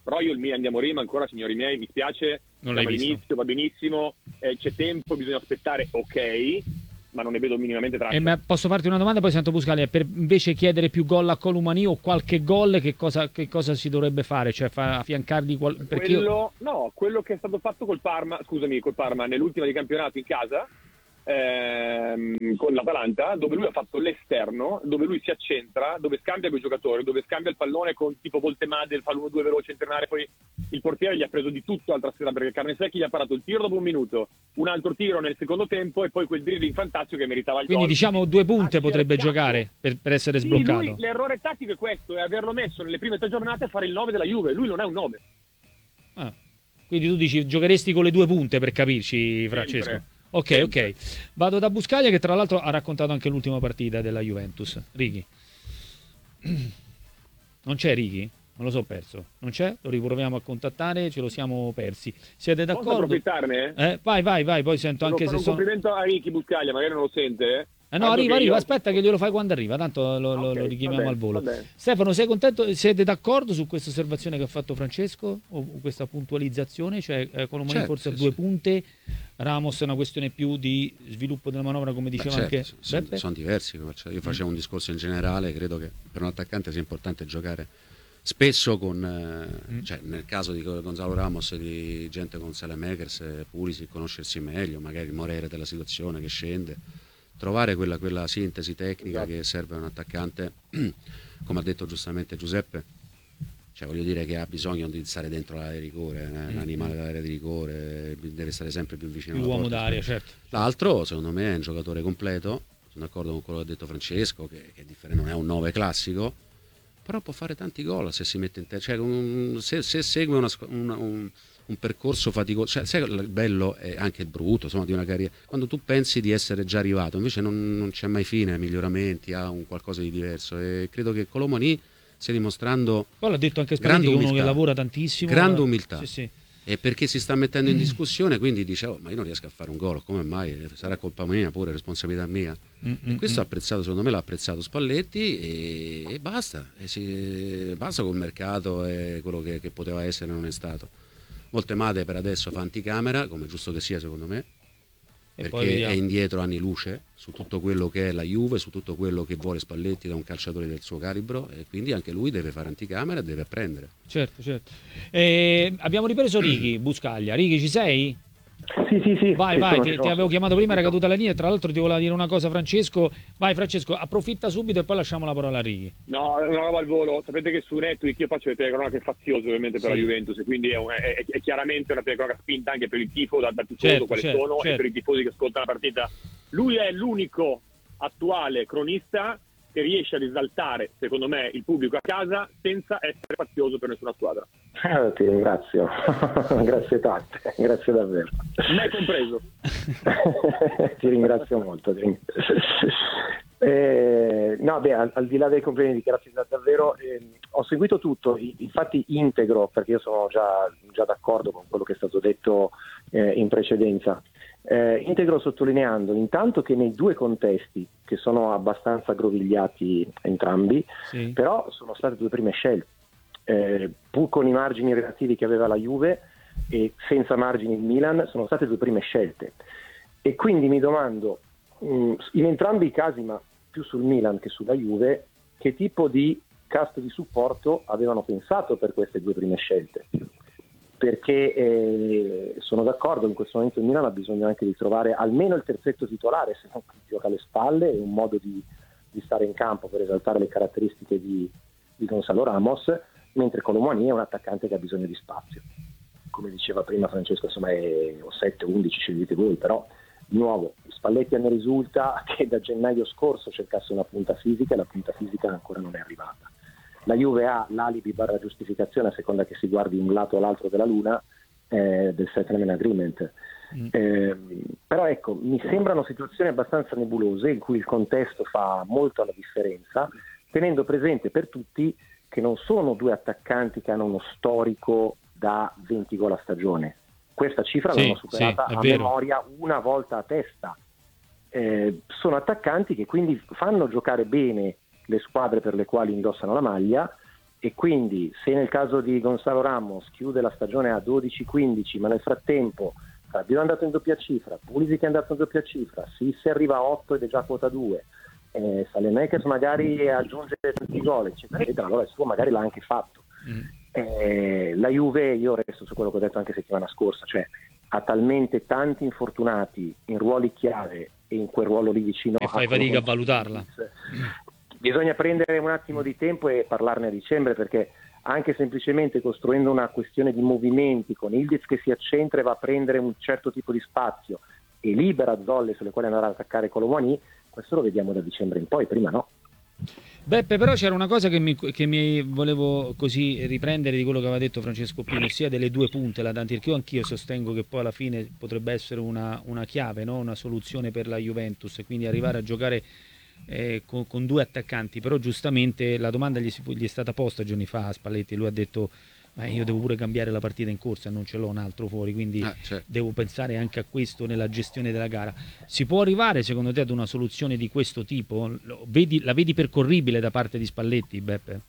però io il Milan di Amorim ancora, signori miei, mi spiace, Non l'hai visto? all'inizio va benissimo, c'è tempo, bisogna aspettare, ok, ma non ne vedo minimamente traccia. Ma posso farti una domanda, poi sento Buscaglia, per invece chiedere più gol a Colomani o qualche gol, che cosa si dovrebbe fare? Cioè affiancargli perché quello che è stato fatto col Parma nell'ultima di campionato in casa, con l'Atalanta, dove lui ha fatto l'esterno, dove lui si accentra, dove scambia con i giocatori, dove scambia il pallone con tipo Voltemade, fa l'1-2 veloce internare, poi il portiere gli ha preso di tutto l'altra sera, perché Carnesecchi gli ha parato il tiro dopo un minuto, un altro tiro nel secondo tempo e poi quel dribbling Fantaccio che meritava il quindi gol. diciamo 2 punte potrebbe giocare per essere sbloccato. Lui, l'errore tattico è questo, è averlo messo nelle prime 3 giornate a fare il 9 della Juve, lui non è un 9. Quindi tu dici giocheresti con le 2 punte, per capirci, Francesco? Sempre. Ok. Vado da Buscaglia, che tra l'altro ha raccontato anche l'ultima partita della Juventus. Righi. Non c'è Righi? Me lo so perso. Non c'è? Lo riproviamo a contattare, ce lo siamo persi. Siete d'accordo? Posso approfittarne? Vai, poi sento anche se un complimento a Ricky Buscaglia, magari non lo sente. no, arriva, aspetta che glielo fai quando arriva, tanto lo richiamiamo al volo. Stefano, sei contento? Siete d'accordo su questa osservazione che ha fatto Francesco o questa puntualizzazione? Cioè Colomani forse a 2 punte, Ramos è una questione più di sviluppo della manovra, come diceva anche Beppe? Sono diversi, cioè, io facevo un discorso in generale, credo che per un attaccante sia importante giocare spesso con cioè, nel caso di Gonzalo Ramos, di gente con Saelemaekers, Pulisic, conoscersi meglio, magari morire della situazione che scende, trovare quella sintesi tecnica che serve a un attaccante, come ha detto giustamente Giuseppe, cioè voglio dire che ha bisogno di stare dentro l'area di rigore, l'animale dell'area di rigore, deve stare sempre più vicino alla uomo porta. d'aria, certo. L'altro, secondo me, è un giocatore completo, sono d'accordo con quello che ha detto Francesco, che è differente, non è un 9 classico, però può fare tanti gol se si mette in testa, cioè, se segue un percorso faticoso, cioè, sai, il bello è anche il brutto, insomma, di una carriera, quando tu pensi di essere già arrivato, invece non c'è mai fine, miglioramenti, ha un qualcosa di diverso, e credo che Colomani stia dimostrando, poi l'ha detto anche Spalletti, uno che lavora tantissimo, grande umiltà, sì. E perché si sta mettendo in discussione, quindi dice ma io non riesco a fare un gol, come mai? Sarà colpa mia, pure responsabilità mia. E questo apprezzato, secondo me l'ha apprezzato Spalletti, e basta, basta col mercato e quello che poteva essere non è stato. Voltemade per adesso fa anticamera, come è giusto che sia secondo me, perché è indietro anni luce su tutto quello che è la Juve, su tutto quello che vuole Spalletti da un calciatore del suo calibro, e quindi anche lui deve fare anticamera e deve apprendere. Certo. Abbiamo ripreso Righi, Buscaglia. Righi, ci sei? Sì. Vai, ti avevo chiamato prima, era caduta la linea, tra l'altro ti voleva dire una cosa Francesco. Vai Francesco, approfitta subito e poi lasciamo la parola a Righi. No, è una roba al volo. Sapete che su Netflix io faccio le telecronache faziose ovviamente per la Juventus, e quindi è chiaramente una telecronaca spinta anche per il tifo da tifoso, sono, e per i tifosi che ascoltano la partita. Lui è l'unico attuale cronista che riesce a risaltare, secondo me, il pubblico a casa senza essere fazioso per nessuna squadra. Ti ringrazio, grazie tante, grazie davvero. Me compreso. Ti ringrazio molto. Al di là dei complimenti, grazie davvero. Ho seguito tutto, infatti integro, perché io sono già d'accordo con quello che è stato detto in precedenza. Integro sottolineando intanto che nei 2 contesti, che sono abbastanza aggrovigliati entrambi, però sono state 2 prime scelte, pur con i margini relativi che aveva la Juve e senza margini il Milan, sono state 2 prime scelte, e quindi mi domando, in entrambi i casi, ma più sul Milan che sulla Juve, che tipo di cast di supporto avevano pensato per queste 2 prime scelte, perché sono d'accordo, in questo momento il Milan ha bisogno anche di trovare almeno il terzetto titolare, se non gioca alle spalle, e un modo di stare in campo per esaltare le caratteristiche di Gonzalo Ramos, mentre Colomani è un attaccante che ha bisogno di spazio. Come diceva prima Francesco, insomma è 7-11, scegliete voi, però di nuovo Spalletti a me risulta che da gennaio scorso cercasse una punta fisica, e la punta fisica ancora non è arrivata. La Juve ha l'alibi / giustificazione, a seconda che si guardi un lato o l'altro della luna, del settlement agreement. Però ecco, mi sembrano situazioni abbastanza nebulose, in cui il contesto fa molto la differenza, tenendo presente per tutti che non sono 2 attaccanti che hanno uno storico da 20 gol a stagione. Questa cifra l'hanno superata a memoria una volta a testa. Sono attaccanti che quindi fanno giocare bene le squadre per le quali indossano la maglia, e quindi se nel caso di Gonzalo Ramos chiude la stagione a 12-15, ma nel frattempo Fabio è andato in doppia cifra, Pulisic è andato in doppia cifra, Sisse arriva a 8 ed è già quota 2, Saelemaekers magari aggiunge 20 gol, eccetera, eccetera, allora il suo magari l'ha anche fatto. La Juve, io resto su quello che ho detto anche settimana scorsa, cioè ha talmente tanti infortunati in ruoli chiave e in quel ruolo lì vicino e fai fatica a valutarla. Bisogna prendere un attimo di tempo e parlarne a dicembre, perché anche semplicemente costruendo una questione di movimenti con Ildiz che si accentra e va a prendere un certo tipo di spazio e libera zolle sulle quali andare ad attaccare Kolo Muani, questo lo vediamo da dicembre in poi, prima no. Beppe, però c'era una cosa che mi volevo così riprendere di quello che aveva detto Francesco Pino, ossia delle due punte, la Dante, perché anch'io sostengo che poi alla fine potrebbe essere una chiave, no? Una soluzione per la Juventus, e quindi arrivare a giocare con due attaccanti. Però giustamente la domanda gli è stata posta giorni fa a Spalletti, lui ha detto io devo pure cambiare la partita in corsa, non ce l'ho un altro fuori, quindi certo, devo pensare anche a questo nella gestione della gara. Si può arrivare secondo te ad una soluzione di questo tipo? La vedi percorribile da parte di Spalletti, Beppe?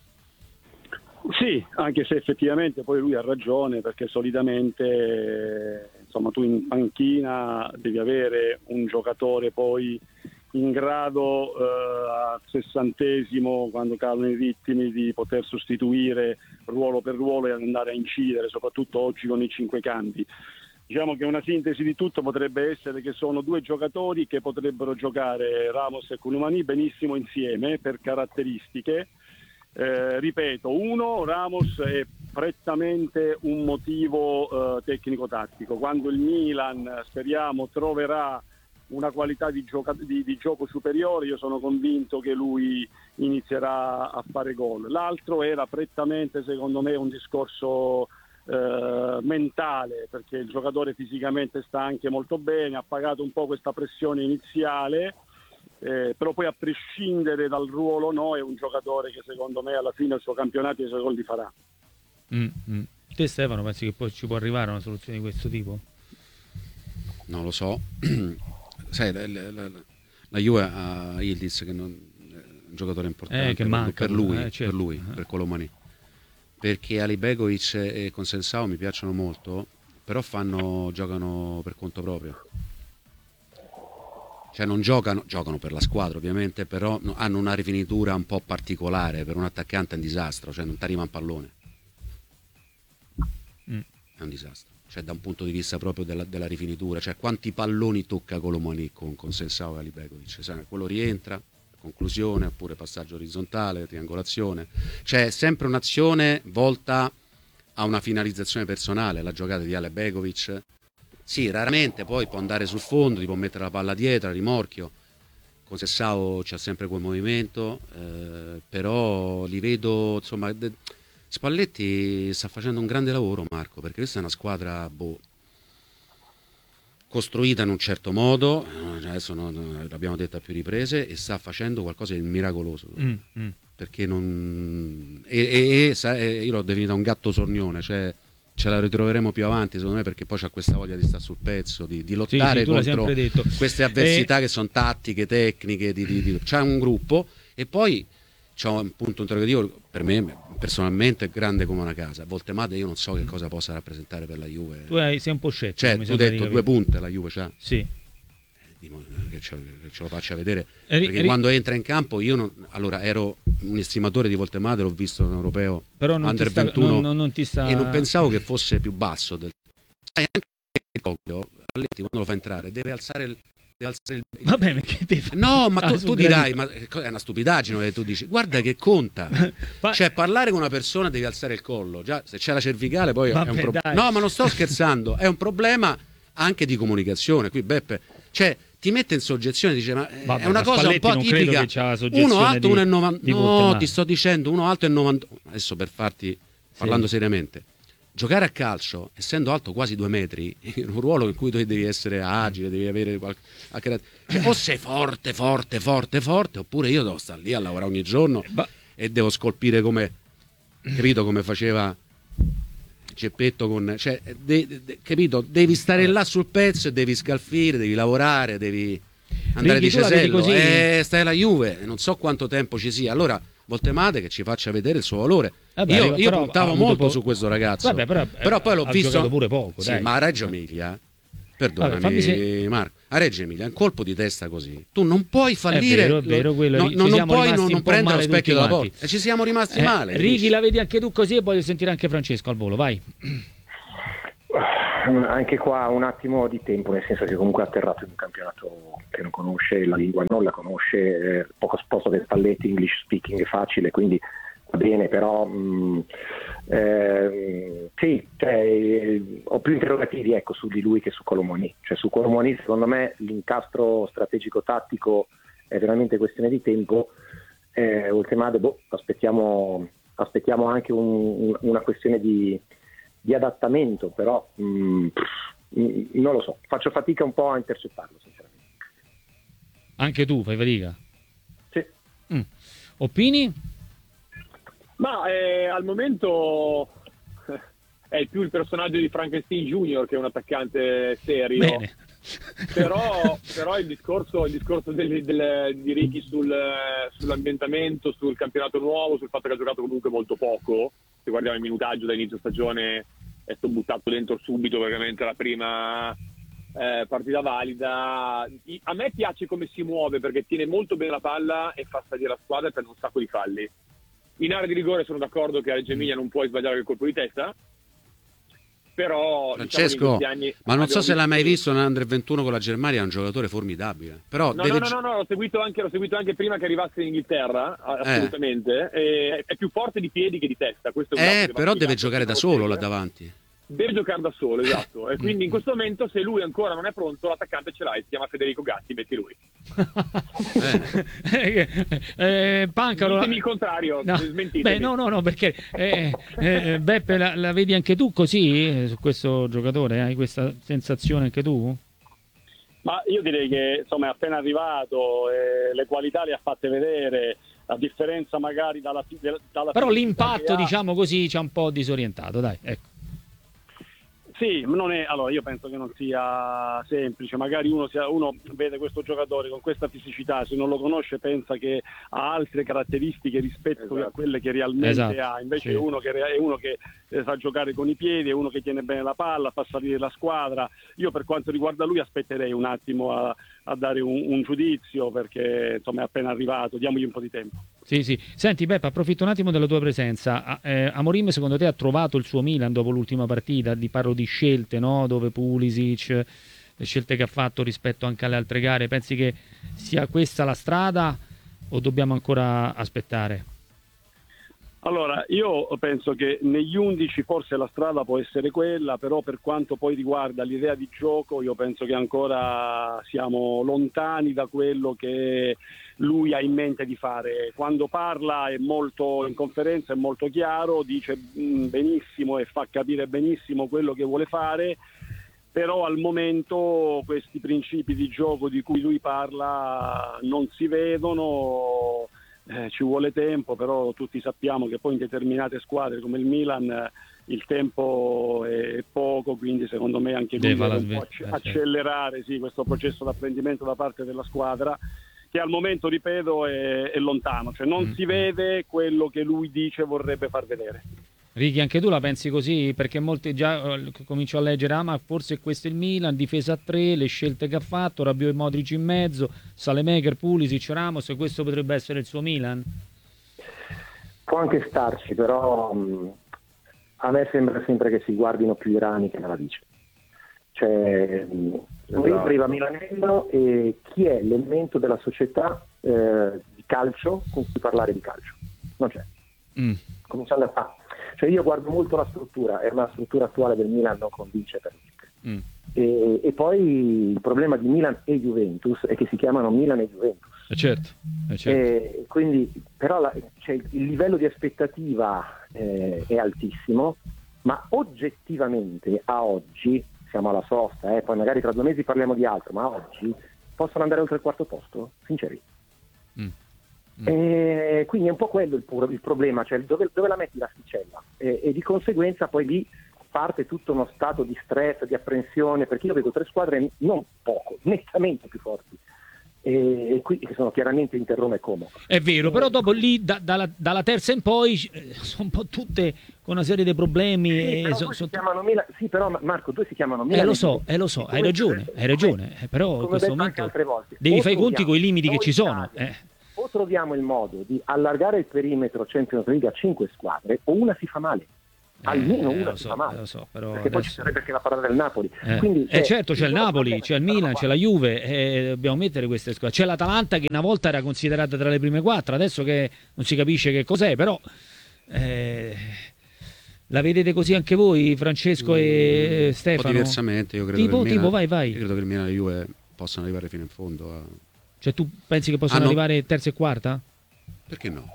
Sì, anche se effettivamente poi lui ha ragione, perché solitamente insomma tu in panchina devi avere un giocatore poi in grado al 60°, quando calano i ritmi, di poter sostituire ruolo per ruolo e andare a incidere, soprattutto oggi con i 5 cambi. Diciamo che una sintesi di tutto potrebbe essere che sono due giocatori che potrebbero giocare, Ramos e Kolo Muani, benissimo insieme per caratteristiche. Ripeto, Ramos è prettamente un motivo tecnico-tattico. Quando il Milan, speriamo, troverà una qualità di gioco superiore, io sono convinto che lui inizierà a fare gol. L'altro era prettamente, secondo me, un discorso mentale, perché il giocatore fisicamente sta anche molto bene, ha pagato un po' questa pressione iniziale, però poi a prescindere dal ruolo è un giocatore che secondo me alla fine il suo campionato e i suoi gol li farà. Te Stefano pensi che poi ci può arrivare una soluzione di questo tipo? Non lo so. Sai, la Juve ha Ildiz che è un giocatore importante che manca, per lui, certo. per lui, per Kolo Muani, perché Alibegovic e Consensao mi piacciono molto, però giocano per conto proprio, cioè non giocano per la squadra ovviamente, però hanno una rifinitura un po' particolare. Per un attaccante è un disastro, cioè non ti arriva un pallone, è un disastro, cioè da un punto di vista proprio della rifinitura, cioè quanti palloni tocca Kolo Muani con Consensao e Alibegovic, cioè, quello rientra, conclusione, oppure passaggio orizzontale, triangolazione, cioè è sempre un'azione volta a una finalizzazione personale. La giocata di Alibegovic, sì, raramente poi può andare sul fondo, ti può mettere la palla dietro, a rimorchio. Consensao c'ha sempre quel movimento, però li vedo, insomma, Spalletti sta facendo un grande lavoro, Marco, perché questa è una squadra costruita in un certo modo, adesso l'abbiamo detto a più riprese, e sta facendo qualcosa di miracoloso, perché io l'ho definita un gatto sornione, cioè ce la ritroveremo più avanti secondo me, perché poi c'ha questa voglia di stare sul pezzo, di lottare contro queste avversità che sono tattiche, tecniche, c'è un gruppo, e poi c'è un punto interrogativo per me personalmente grande come una casa. Voltemade io non so che cosa possa rappresentare per la Juve. Tu sei un po' scettico, cioè tu hai detto 2 punte la Juve c'ha, sì, che ce lo faccia vedere, perché quando entra in campo allora ero un estimatore di Voltemade, l'ho visto in europeo, però under 21 non ti sta... e non pensavo che fosse più basso sai, anche il Coglio, quando lo fa entrare deve alzare il Vabbè, perché no, ma tu dirai, ma è una stupidaggine che tu dici, guarda che conta, cioè parlare con una persona devi alzare il collo, già se c'è la cervicale poi è un problema. No, ma non sto scherzando, è un problema anche di comunicazione. Qui Beppe, cioè ti mette in soggezione, dice ma è una cosa un po' tipica, uno alto 1,90, no, ti sto dicendo uno alto e 90, adesso per farti, parlando seriamente, giocare a calcio, essendo alto quasi 2 metri, in un ruolo in cui tu devi essere agile, devi avere cioè, o sei forte, oppure io devo stare lì a lavorare ogni giorno e devo scolpire come, capito, come faceva Geppetto cioè, capito, devi stare là sul pezzo e devi scalfire, devi lavorare, devi andare di cesello, stai alla Juve, non so quanto tempo ci sia. Allora Voltemade che ci faccia vedere il suo valore. Vabbè, io puntavo molto su questo ragazzo. Vabbè, però poi l'ho visto pure poco, sì, dai. ma a Reggio Emilia, perdonami Marco, a Reggio Emilia un colpo di testa così tu non puoi fallire, è vero, quello, non puoi non prendere lo specchio della porta, e ci siamo rimasti male. Righi, la vedi anche tu così, e voglio sentire anche Francesco al volo, vai. Anche qua un attimo di tempo, nel senso che comunque ha atterrato in un campionato che non conosce, la lingua non la conosce, poco sposto che Spalletti, English speaking è facile, quindi va bene, però sì, ho più interrogativi, ecco, su di lui che su Colomoni. Cioè su Colomoni secondo me l'incastro strategico-tattico è veramente questione di tempo. Voltemade, aspettiamo anche una questione di adattamento, però non lo so, faccio fatica un po' a intercettarlo sinceramente. Anche tu fai fatica? Sì. Opini? Ma al momento è più il personaggio di Frankenstein Junior che è un attaccante serio. Bene. Però il discorso di Righi sull'ambientamento, sul campionato nuovo, sul fatto che ha giocato comunque molto poco, se guardiamo il minutaggio da inizio stagione è stato buttato dentro subito, veramente la prima partita valida. A me piace come si muove perché tiene molto bene la palla e fa salire la squadra per un sacco di falli. In area di rigore sono d'accordo che a Reggio Emilia non puoi sbagliare il colpo di testa, però Francesco, ma non so se l'hai mai visto nell'Under 21 con la Germania, è un giocatore formidabile. Però no, l'ho seguito anche prima che arrivasse in Inghilterra, assolutamente. È più forte di piedi che di testa. Questo è però deve giocare da solo là davanti. Deve giocare da solo, esatto. E quindi in questo momento, se lui ancora non è pronto, l'attaccante ce l'hai, si chiama Federico Gatti, metti lui. Pancaro, ditemi il contrario, smentitemi. Beh, no, perché Beppe, la vedi anche tu così su questo giocatore? Hai questa sensazione anche tu? Ma io direi che insomma è appena arrivato, le qualità le ha fatte vedere, a differenza magari dalla però l'impatto, diciamo così, ci ha un po' disorientato, dai, ecco. Sì, allora io penso che non sia semplice, magari uno vede questo giocatore con questa fisicità, se non lo conosce pensa che ha altre caratteristiche rispetto a quelle che realmente ha, invece sì. È uno che sa giocare con i piedi, è uno che tiene bene la palla, fa salire la squadra. Io per quanto riguarda lui aspetterei un attimo a dare un giudizio, perché insomma è appena arrivato, diamogli un po' di tempo. Sì. Senti Beppe, approfitto un attimo della tua presenza. Amorim secondo te ha trovato il suo Milan dopo l'ultima partita? Parlo di scelte, no? Dove Pulisic, le scelte che ha fatto rispetto anche alle altre gare, pensi che sia questa la strada o dobbiamo ancora aspettare? Allora, io penso che negli 11 forse la strada può essere quella, però per quanto poi riguarda l'idea di gioco io penso che ancora siamo lontani da quello che lui ha in mente di fare. Quando parla in conferenza è molto chiaro, dice benissimo e fa capire benissimo quello che vuole fare, però al momento questi principi di gioco di cui lui parla non si vedono. Ci vuole tempo, però tutti sappiamo che poi in determinate squadre come il Milan il tempo è poco, quindi secondo me anche lui deve un po' accelerare questo processo di apprendimento da parte della squadra, che al momento, ripeto, è lontano, cioè non si vede quello che lui dice vorrebbe far vedere. Righi, anche tu la pensi così? Perché molti già comincio a leggere, ma forse questo è il Milan, difesa a 3, le scelte che ha fatto, Rabiot e Modric in mezzo, Salemaker, Pulisic, Ramos, questo potrebbe essere il suo Milan? Può anche starci, però a me sembra sempre che si guardino più i rani che la radice. Cioè, arriva Milanello e chi è l'elemento della società di calcio con cui parlare di calcio? Non c'è. Cominciando a fare. Cioè io guardo molto la struttura, e la struttura attuale del Milan non convince per niente. E poi il problema di Milan e Juventus è che si chiamano Milan e Juventus. Certo. Quindi, però il livello di aspettativa è altissimo, ma oggettivamente a oggi, siamo alla sosta, poi magari tra 2 mesi parliamo di altro, ma oggi possono andare oltre il 4º posto? Sinceri. Quindi è un po' quello il problema, cioè dove la metti l'asticella, e di conseguenza poi lì parte tutto uno stato di stress, di apprensione, perché io vedo 3 squadre non poco, nettamente più forti, e qui che sono chiaramente Inter, Roma e Como. È vero, però dopo lì dalla terza in poi sono un po' tutte con una serie di problemi. Sì, però Marco, due si chiamano Milan. Lo so, hai ragione. Però in questo momento devi fare i conti con i limiti che ci sono. O troviamo il modo di allargare il perimetro Champions League a 5 squadre, o una si fa male. Almeno una si fa male. Però perché poi ci sarebbe anche la parola del Napoli. Quindi, certo, c'è il Napoli, c'è il Milan, c'è la Juve, dobbiamo mettere queste squadre. C'è l'Atalanta che una volta era considerata tra le prime 4, adesso che non si capisce che cos'è, però la vedete così anche voi, Francesco e Stefano? Un po' diversamente, io credo che il Milan, vai. Io credo che il Milan e la Juve possano arrivare fino in fondo. Cioè tu pensi che possano arrivare terza e quarta? Perché no?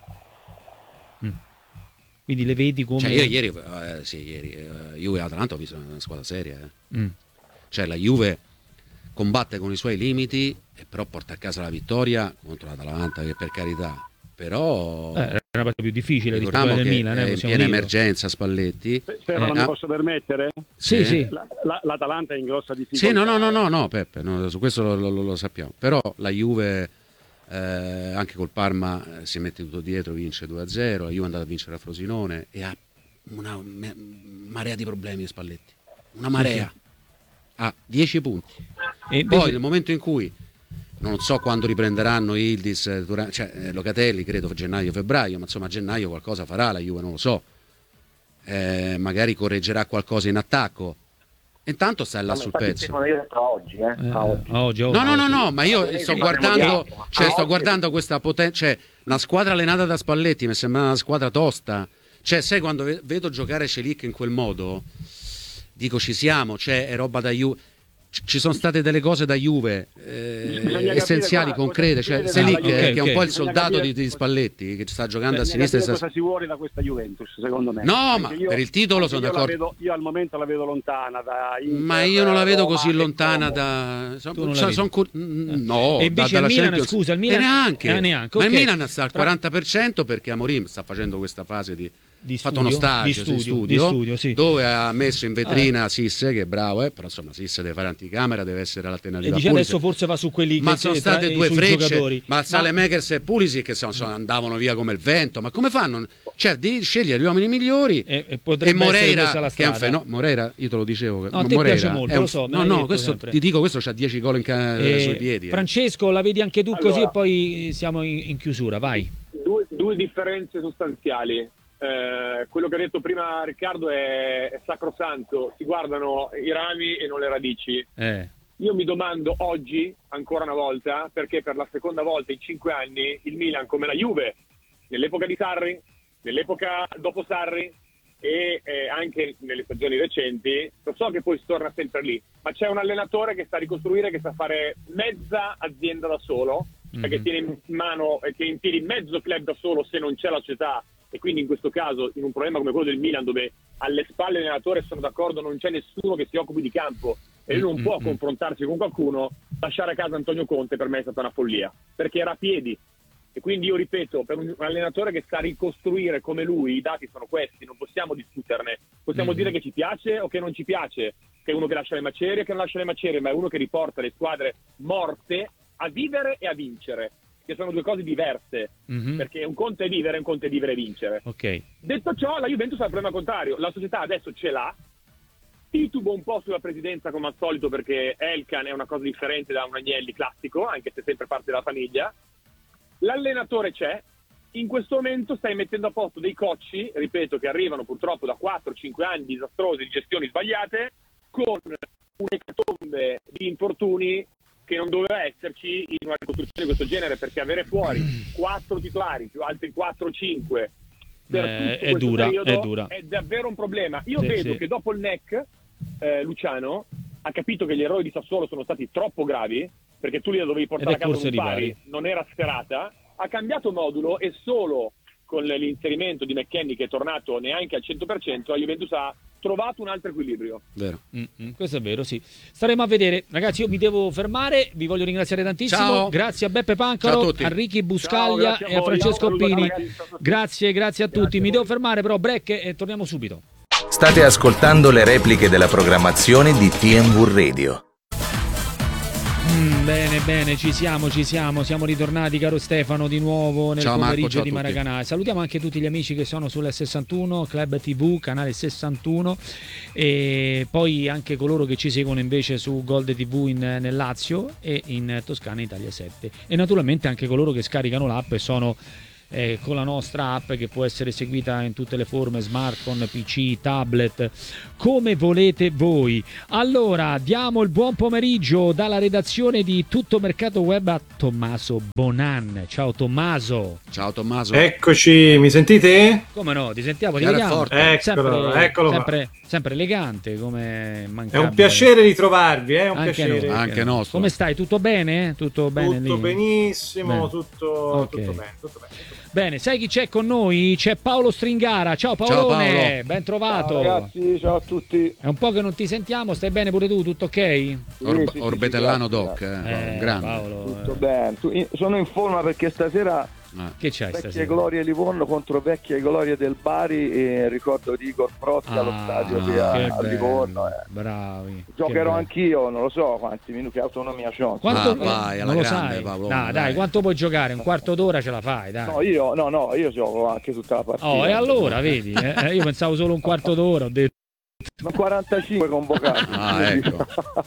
Quindi le vedi come... Cioè io ieri Juve e Atalanta ho visto una squadra seria. Cioè la Juve combatte con i suoi limiti, e però porta a casa la vittoria contro l'Atalanta, che per carità, però è una partita più difficile rispetto a quella del Milan, in piena emergenza Spalletti. Stefano, mi posso permettere? Sì. L'Atalanta è in grossa difficoltà. Sì, no, Peppe, su questo lo sappiamo. Però la Juve anche col Parma si mette tutto dietro, vince 2-0, la Juve è andata a vincere a Frosinone e ha una marea di problemi Spalletti, una marea. Ha 10 punti. E poi nel momento in cui non so quando riprenderanno Yildiz, Locatelli, credo gennaio-febbraio, ma insomma a gennaio qualcosa farà la Juve, non lo so, magari correggerà qualcosa in attacco. Intanto stai là sul pezzo. Oggi. No, ma io sto guardando questa potenza, cioè una squadra allenata da Spalletti mi sembra una squadra tosta. Cioè, sai, quando vedo giocare Celik in quel modo, dico ci siamo, cioè è roba da Juve. Ci sono state delle cose da Juve essenziali, concrete, cioè Celik che è un po' il soldato di Spalletti, che sta giocando a sinistra. Cosa si vuole da questa Juventus, secondo me? No, ma per il titolo sono d'accordo. Io al momento la vedo lontana da Inter, ma io non la vedo così lontana da no, e invece il Milan, scusa, il Milan neanche. Ma okay. Il Milan sta al 40% perché Amorim sta facendo questa fase di fatto uno stage di studio sì. Dove ha messo in vetrina Sisse, che è bravo, però insomma Sisse deve fare anticamera, deve essere l'alternativa. E dice adesso forse va su quelli ma che sono state due frecce, ma Saelemaekers e Pulisic che andavano via come il vento, ma come fanno? Cioè devi scegliere gli uomini migliori e Moreira che è un fenomeno. Moreira, io te lo dicevo, no, Moreira piace molto, lo so, questo ti dico, questo c'ha 10 gol sui piedi. Francesco, la vedi anche tu così e poi siamo in chiusura, vai. Due differenze sostanziali. Quello che ha detto prima Riccardo è sacrosanto, si guardano i rami e non le radici. Io mi domando oggi, ancora una volta, perché per la seconda volta in 5 anni il Milan, come la Juve, nell'epoca di Sarri, nell'epoca dopo Sarri e anche nelle stagioni recenti, lo so che poi si torna sempre lì, ma c'è un allenatore che sta a ricostruire, che sta a fare mezza azienda da solo, perché tiene in mano e tiene in piedi mezzo club da solo se non c'è la società. E quindi in questo caso, in un problema come quello del Milan, dove alle spalle dell'allenatore, sono d'accordo, non c'è nessuno che si occupi di campo e lui non può confrontarsi con qualcuno, lasciare a casa Antonio Conte per me è stata una follia, perché era a piedi. E quindi io ripeto, per un allenatore che sta a ricostruire come lui, i dati sono questi, non possiamo discuterne, possiamo dire che ci piace o che non ci piace, che è uno che lascia le macerie, che non lascia le macerie, ma è uno che riporta le squadre morte a vivere e a vincere, che sono due cose diverse, perché un conto è vivere, un conto è vivere e vincere. Okay. Detto ciò, la Juventus ha il problema contrario, la società adesso ce l'ha, titubo un po' sulla presidenza come al solito, perché Elkan è una cosa differente da un Agnelli classico, anche se sempre parte dalla famiglia. L'allenatore c'è, in questo momento stai mettendo a posto dei cocci, ripeto, che arrivano purtroppo da 4-5 anni disastrosi di gestioni sbagliate, con un'ecatombe di infortuni che non doveva esserci in una ricostruzione di questo genere, perché avere fuori 4 titolari più altri 4-5 per tutto questo periodo è davvero un problema. Io vedo che dopo il NEC Luciano ha capito che gli errori di Sassuolo sono stati troppo gravi, perché tu li dovevi portare a casa con pari, non era sferata, ha cambiato modulo e solo con l'inserimento di McKennie, che è tornato neanche al 100%, la Juventus ha trovato un altro equilibrio. Vero. Questo è vero, sì. Staremo a vedere. Ragazzi, io mi devo fermare, vi voglio ringraziare tantissimo. Ciao. Grazie a Beppe Pancaro, a Ricky Buscaglia e a Francesco Pini. Grazie a tutti. Mi devo fermare, però break e torniamo subito. State ascoltando le repliche della programmazione di TNV Radio. Bene, ci siamo, siamo ritornati, caro Stefano, di nuovo nel pomeriggio di Maracanã. Salutiamo anche tutti gli amici che sono sulla 61, Club TV, canale 61, e poi anche coloro che ci seguono invece su Gold TV nel Lazio e in Toscana Italia 7, e naturalmente anche coloro che scaricano l'app e sono con la nostra app, che può essere seguita in tutte le forme, smartphone, PC, tablet, come volete voi. Allora, diamo il buon pomeriggio dalla redazione di Tutto Mercato Web a Tommaso Bonan. Ciao Tommaso. Ciao Tommaso. Eccoci, mi sentite? Come no, ti sentiamo, ti vediamo. Eccolo. Sempre elegante, come mancava. È un piacere ritrovarvi, è un anche piacere. Anche nostro. Come stai? Tutto bene? Tutto bene Tutto lì? benissimo, tutto Okay. bene. Bene, sai chi c'è con noi? C'è Paolo Stringara. Ciao Paolone, Ciao Paolo. ben trovato. Ciao ragazzi, ciao a tutti. È un po' che non ti sentiamo, stai bene pure tu? Tutto ok? Orbetellano Doc, grande. Paolo, Tutto bene. Sono in forma perché stasera che c'hai vecchie stasera? glorie Livorno contro vecchie glorie del Bari, e ricordo di Igor Protti allo stadio a Livorno. Bravi. Giocherò anch'io, non lo so quanti minuti, che autonomia c'ho. Quanto vai, alla non lo grande, sai? Paolo, Dai, quanto puoi giocare? Un quarto d'ora ce la fai, dai. Io gioco anche tutta la partita. E allora, vedi, io pensavo solo un quarto d'ora, ho detto. Ma 45 convocati. Ecco.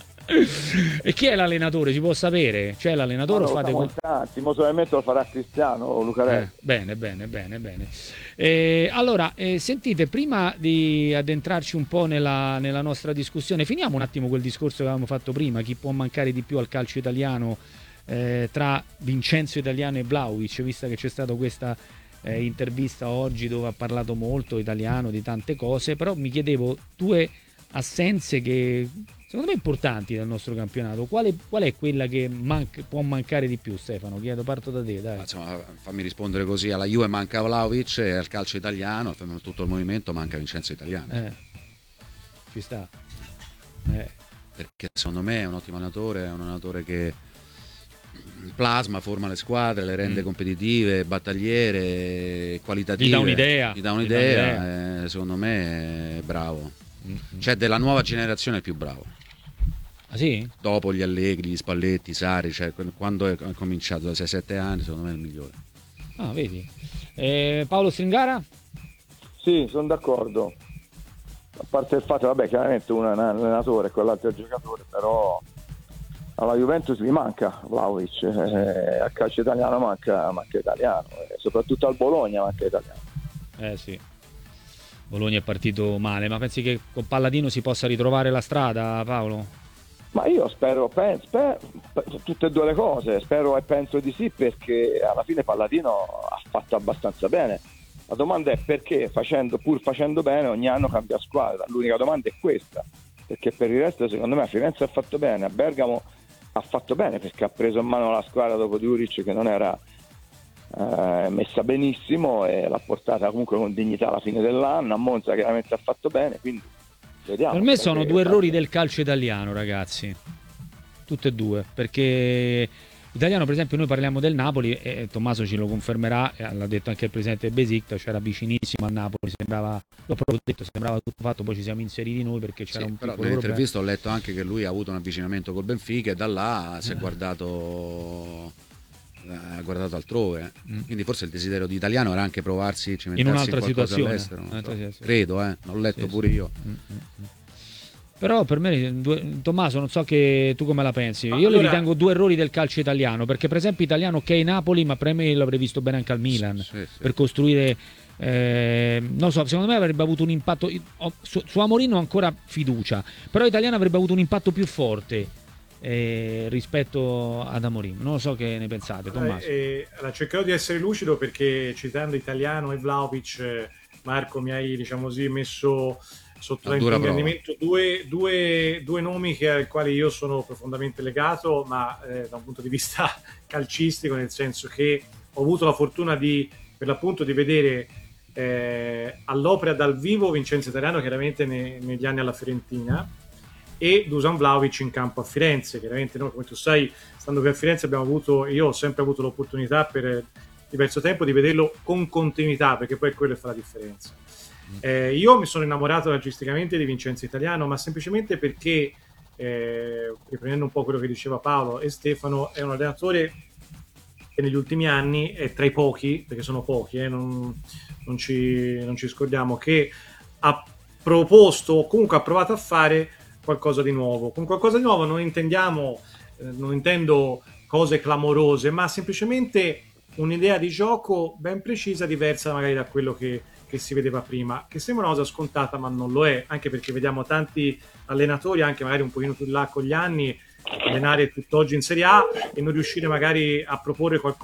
E chi è l'allenatore? Si può sapere? C'è l'allenatore o fate tanti, probabilmente lo farà Cristiano Lucarelli. Bene. Allora, sentite, prima di addentrarci un po' nella nostra discussione, finiamo un attimo quel discorso che avevamo fatto prima, chi può mancare di più al calcio italiano tra Vincenzo Italiano e Vlahovic, vista che c'è stata questa intervista oggi dove ha parlato molto Italiano di tante cose, però mi chiedevo, due assenze che secondo me importanti del nostro campionato, qual è quella che può mancare di più, Stefano? Parto da te, dai. Insomma, fammi rispondere così: alla Juve manca Vlahovic e al calcio italiano, a tutto il movimento manca Vincenzo Italiano. Ci sta. Perché secondo me è un ottimo allenatore, è un allenatore che plasma, forma le squadre, le rende competitive, battagliere, qualitative. Gli dà un'idea. Secondo me è bravo. Cioè, della nuova generazione è il più bravo. Ah sì? Dopo gli Allegri, gli Spalletti, Sarri, cioè quando è cominciato da 6-7 anni, secondo me è il migliore. Ah, vedi. Paolo Stringara? Sì, sono d'accordo. A parte il fatto, chiaramente uno è un allenatore e quell'altro è un giocatore, però alla Juventus gli manca Vlahovic, al calcio italiano manca Italiano, soprattutto al Bologna manca Italiano. Sì. Bologna è partito male, ma pensi che con Palladino si possa ritrovare la strada, Paolo? Ma io spero tutte e due le cose, spero e penso di sì, perché alla fine Palladino ha fatto abbastanza bene. La domanda è perché pur facendo bene ogni anno cambia squadra. L'unica domanda è questa, perché per il resto secondo me a Firenze ha fatto bene, a Bergamo ha fatto bene perché ha preso in mano la squadra dopo Djuric che non era messa benissimo e l'ha portata comunque con dignità alla fine dell'anno. A Monza chiaramente ha fatto bene, quindi vediamo. Per me sono due errori del calcio italiano, ragazzi, tutte e due, perché Italiano, per esempio, noi parliamo del Napoli e Tommaso ce lo confermerà, l'ha detto anche il presidente Besiktas, c'era vicinissimo al Napoli, sembrava tutto fatto, poi ci siamo inseriti noi perché c'era un piccolo problema. Nell'intervista ho letto anche che lui ha avuto un avvicinamento col Benfica e da là si è guardato altrove, quindi forse il desiderio di Italiano era anche provarsi, in un'altra situazione all'estero, credo, l'ho letto pure io. Però per me, Tommaso, non so che tu come la pensi. Io li ritengo due errori del calcio italiano, perché per esempio Italiano che è Napoli, ma per me l'avrei visto bene anche al Milan, per costruire, non so, secondo me avrebbe avuto un impatto, su Amorim ho ancora fiducia, però Italiano avrebbe avuto un impatto più forte rispetto ad Amorim. Non lo so che ne pensate, Tommaso. Cercherò di essere lucido, perché citando Italiano e Vlahovic, Marco, mi hai, diciamo così, messo sotto l'intendimento due nomi ai quali io sono profondamente legato, ma da un punto di vista calcistico, nel senso che ho avuto la fortuna per l'appunto di vedere all'opera dal vivo Vincenzo Italiano, chiaramente negli anni alla Fiorentina, e Dusan Vlahovic in campo a Firenze. Chiaramente noi, come tu sai, stando qui a Firenze io ho sempre avuto l'opportunità per diverso tempo di vederlo con continuità, perché poi quello fa la differenza. Io mi sono innamorato calcisticamente di Vincenzo Italiano, ma semplicemente perché riprendendo un po' quello che diceva Paolo e Stefano, è un allenatore che negli ultimi anni è tra i pochi, perché sono pochi, non ci scordiamo, che ha proposto o comunque ha provato a fare qualcosa di nuovo. Con qualcosa di nuovo non intendo cose clamorose, ma semplicemente un'idea di gioco ben precisa, diversa magari da quello che si vedeva prima, che sembra una cosa scontata ma non lo è, anche perché vediamo tanti allenatori, anche magari un pochino più là con gli anni, allenare tutt'oggi in Serie A e non riuscire magari a proporre qualcosa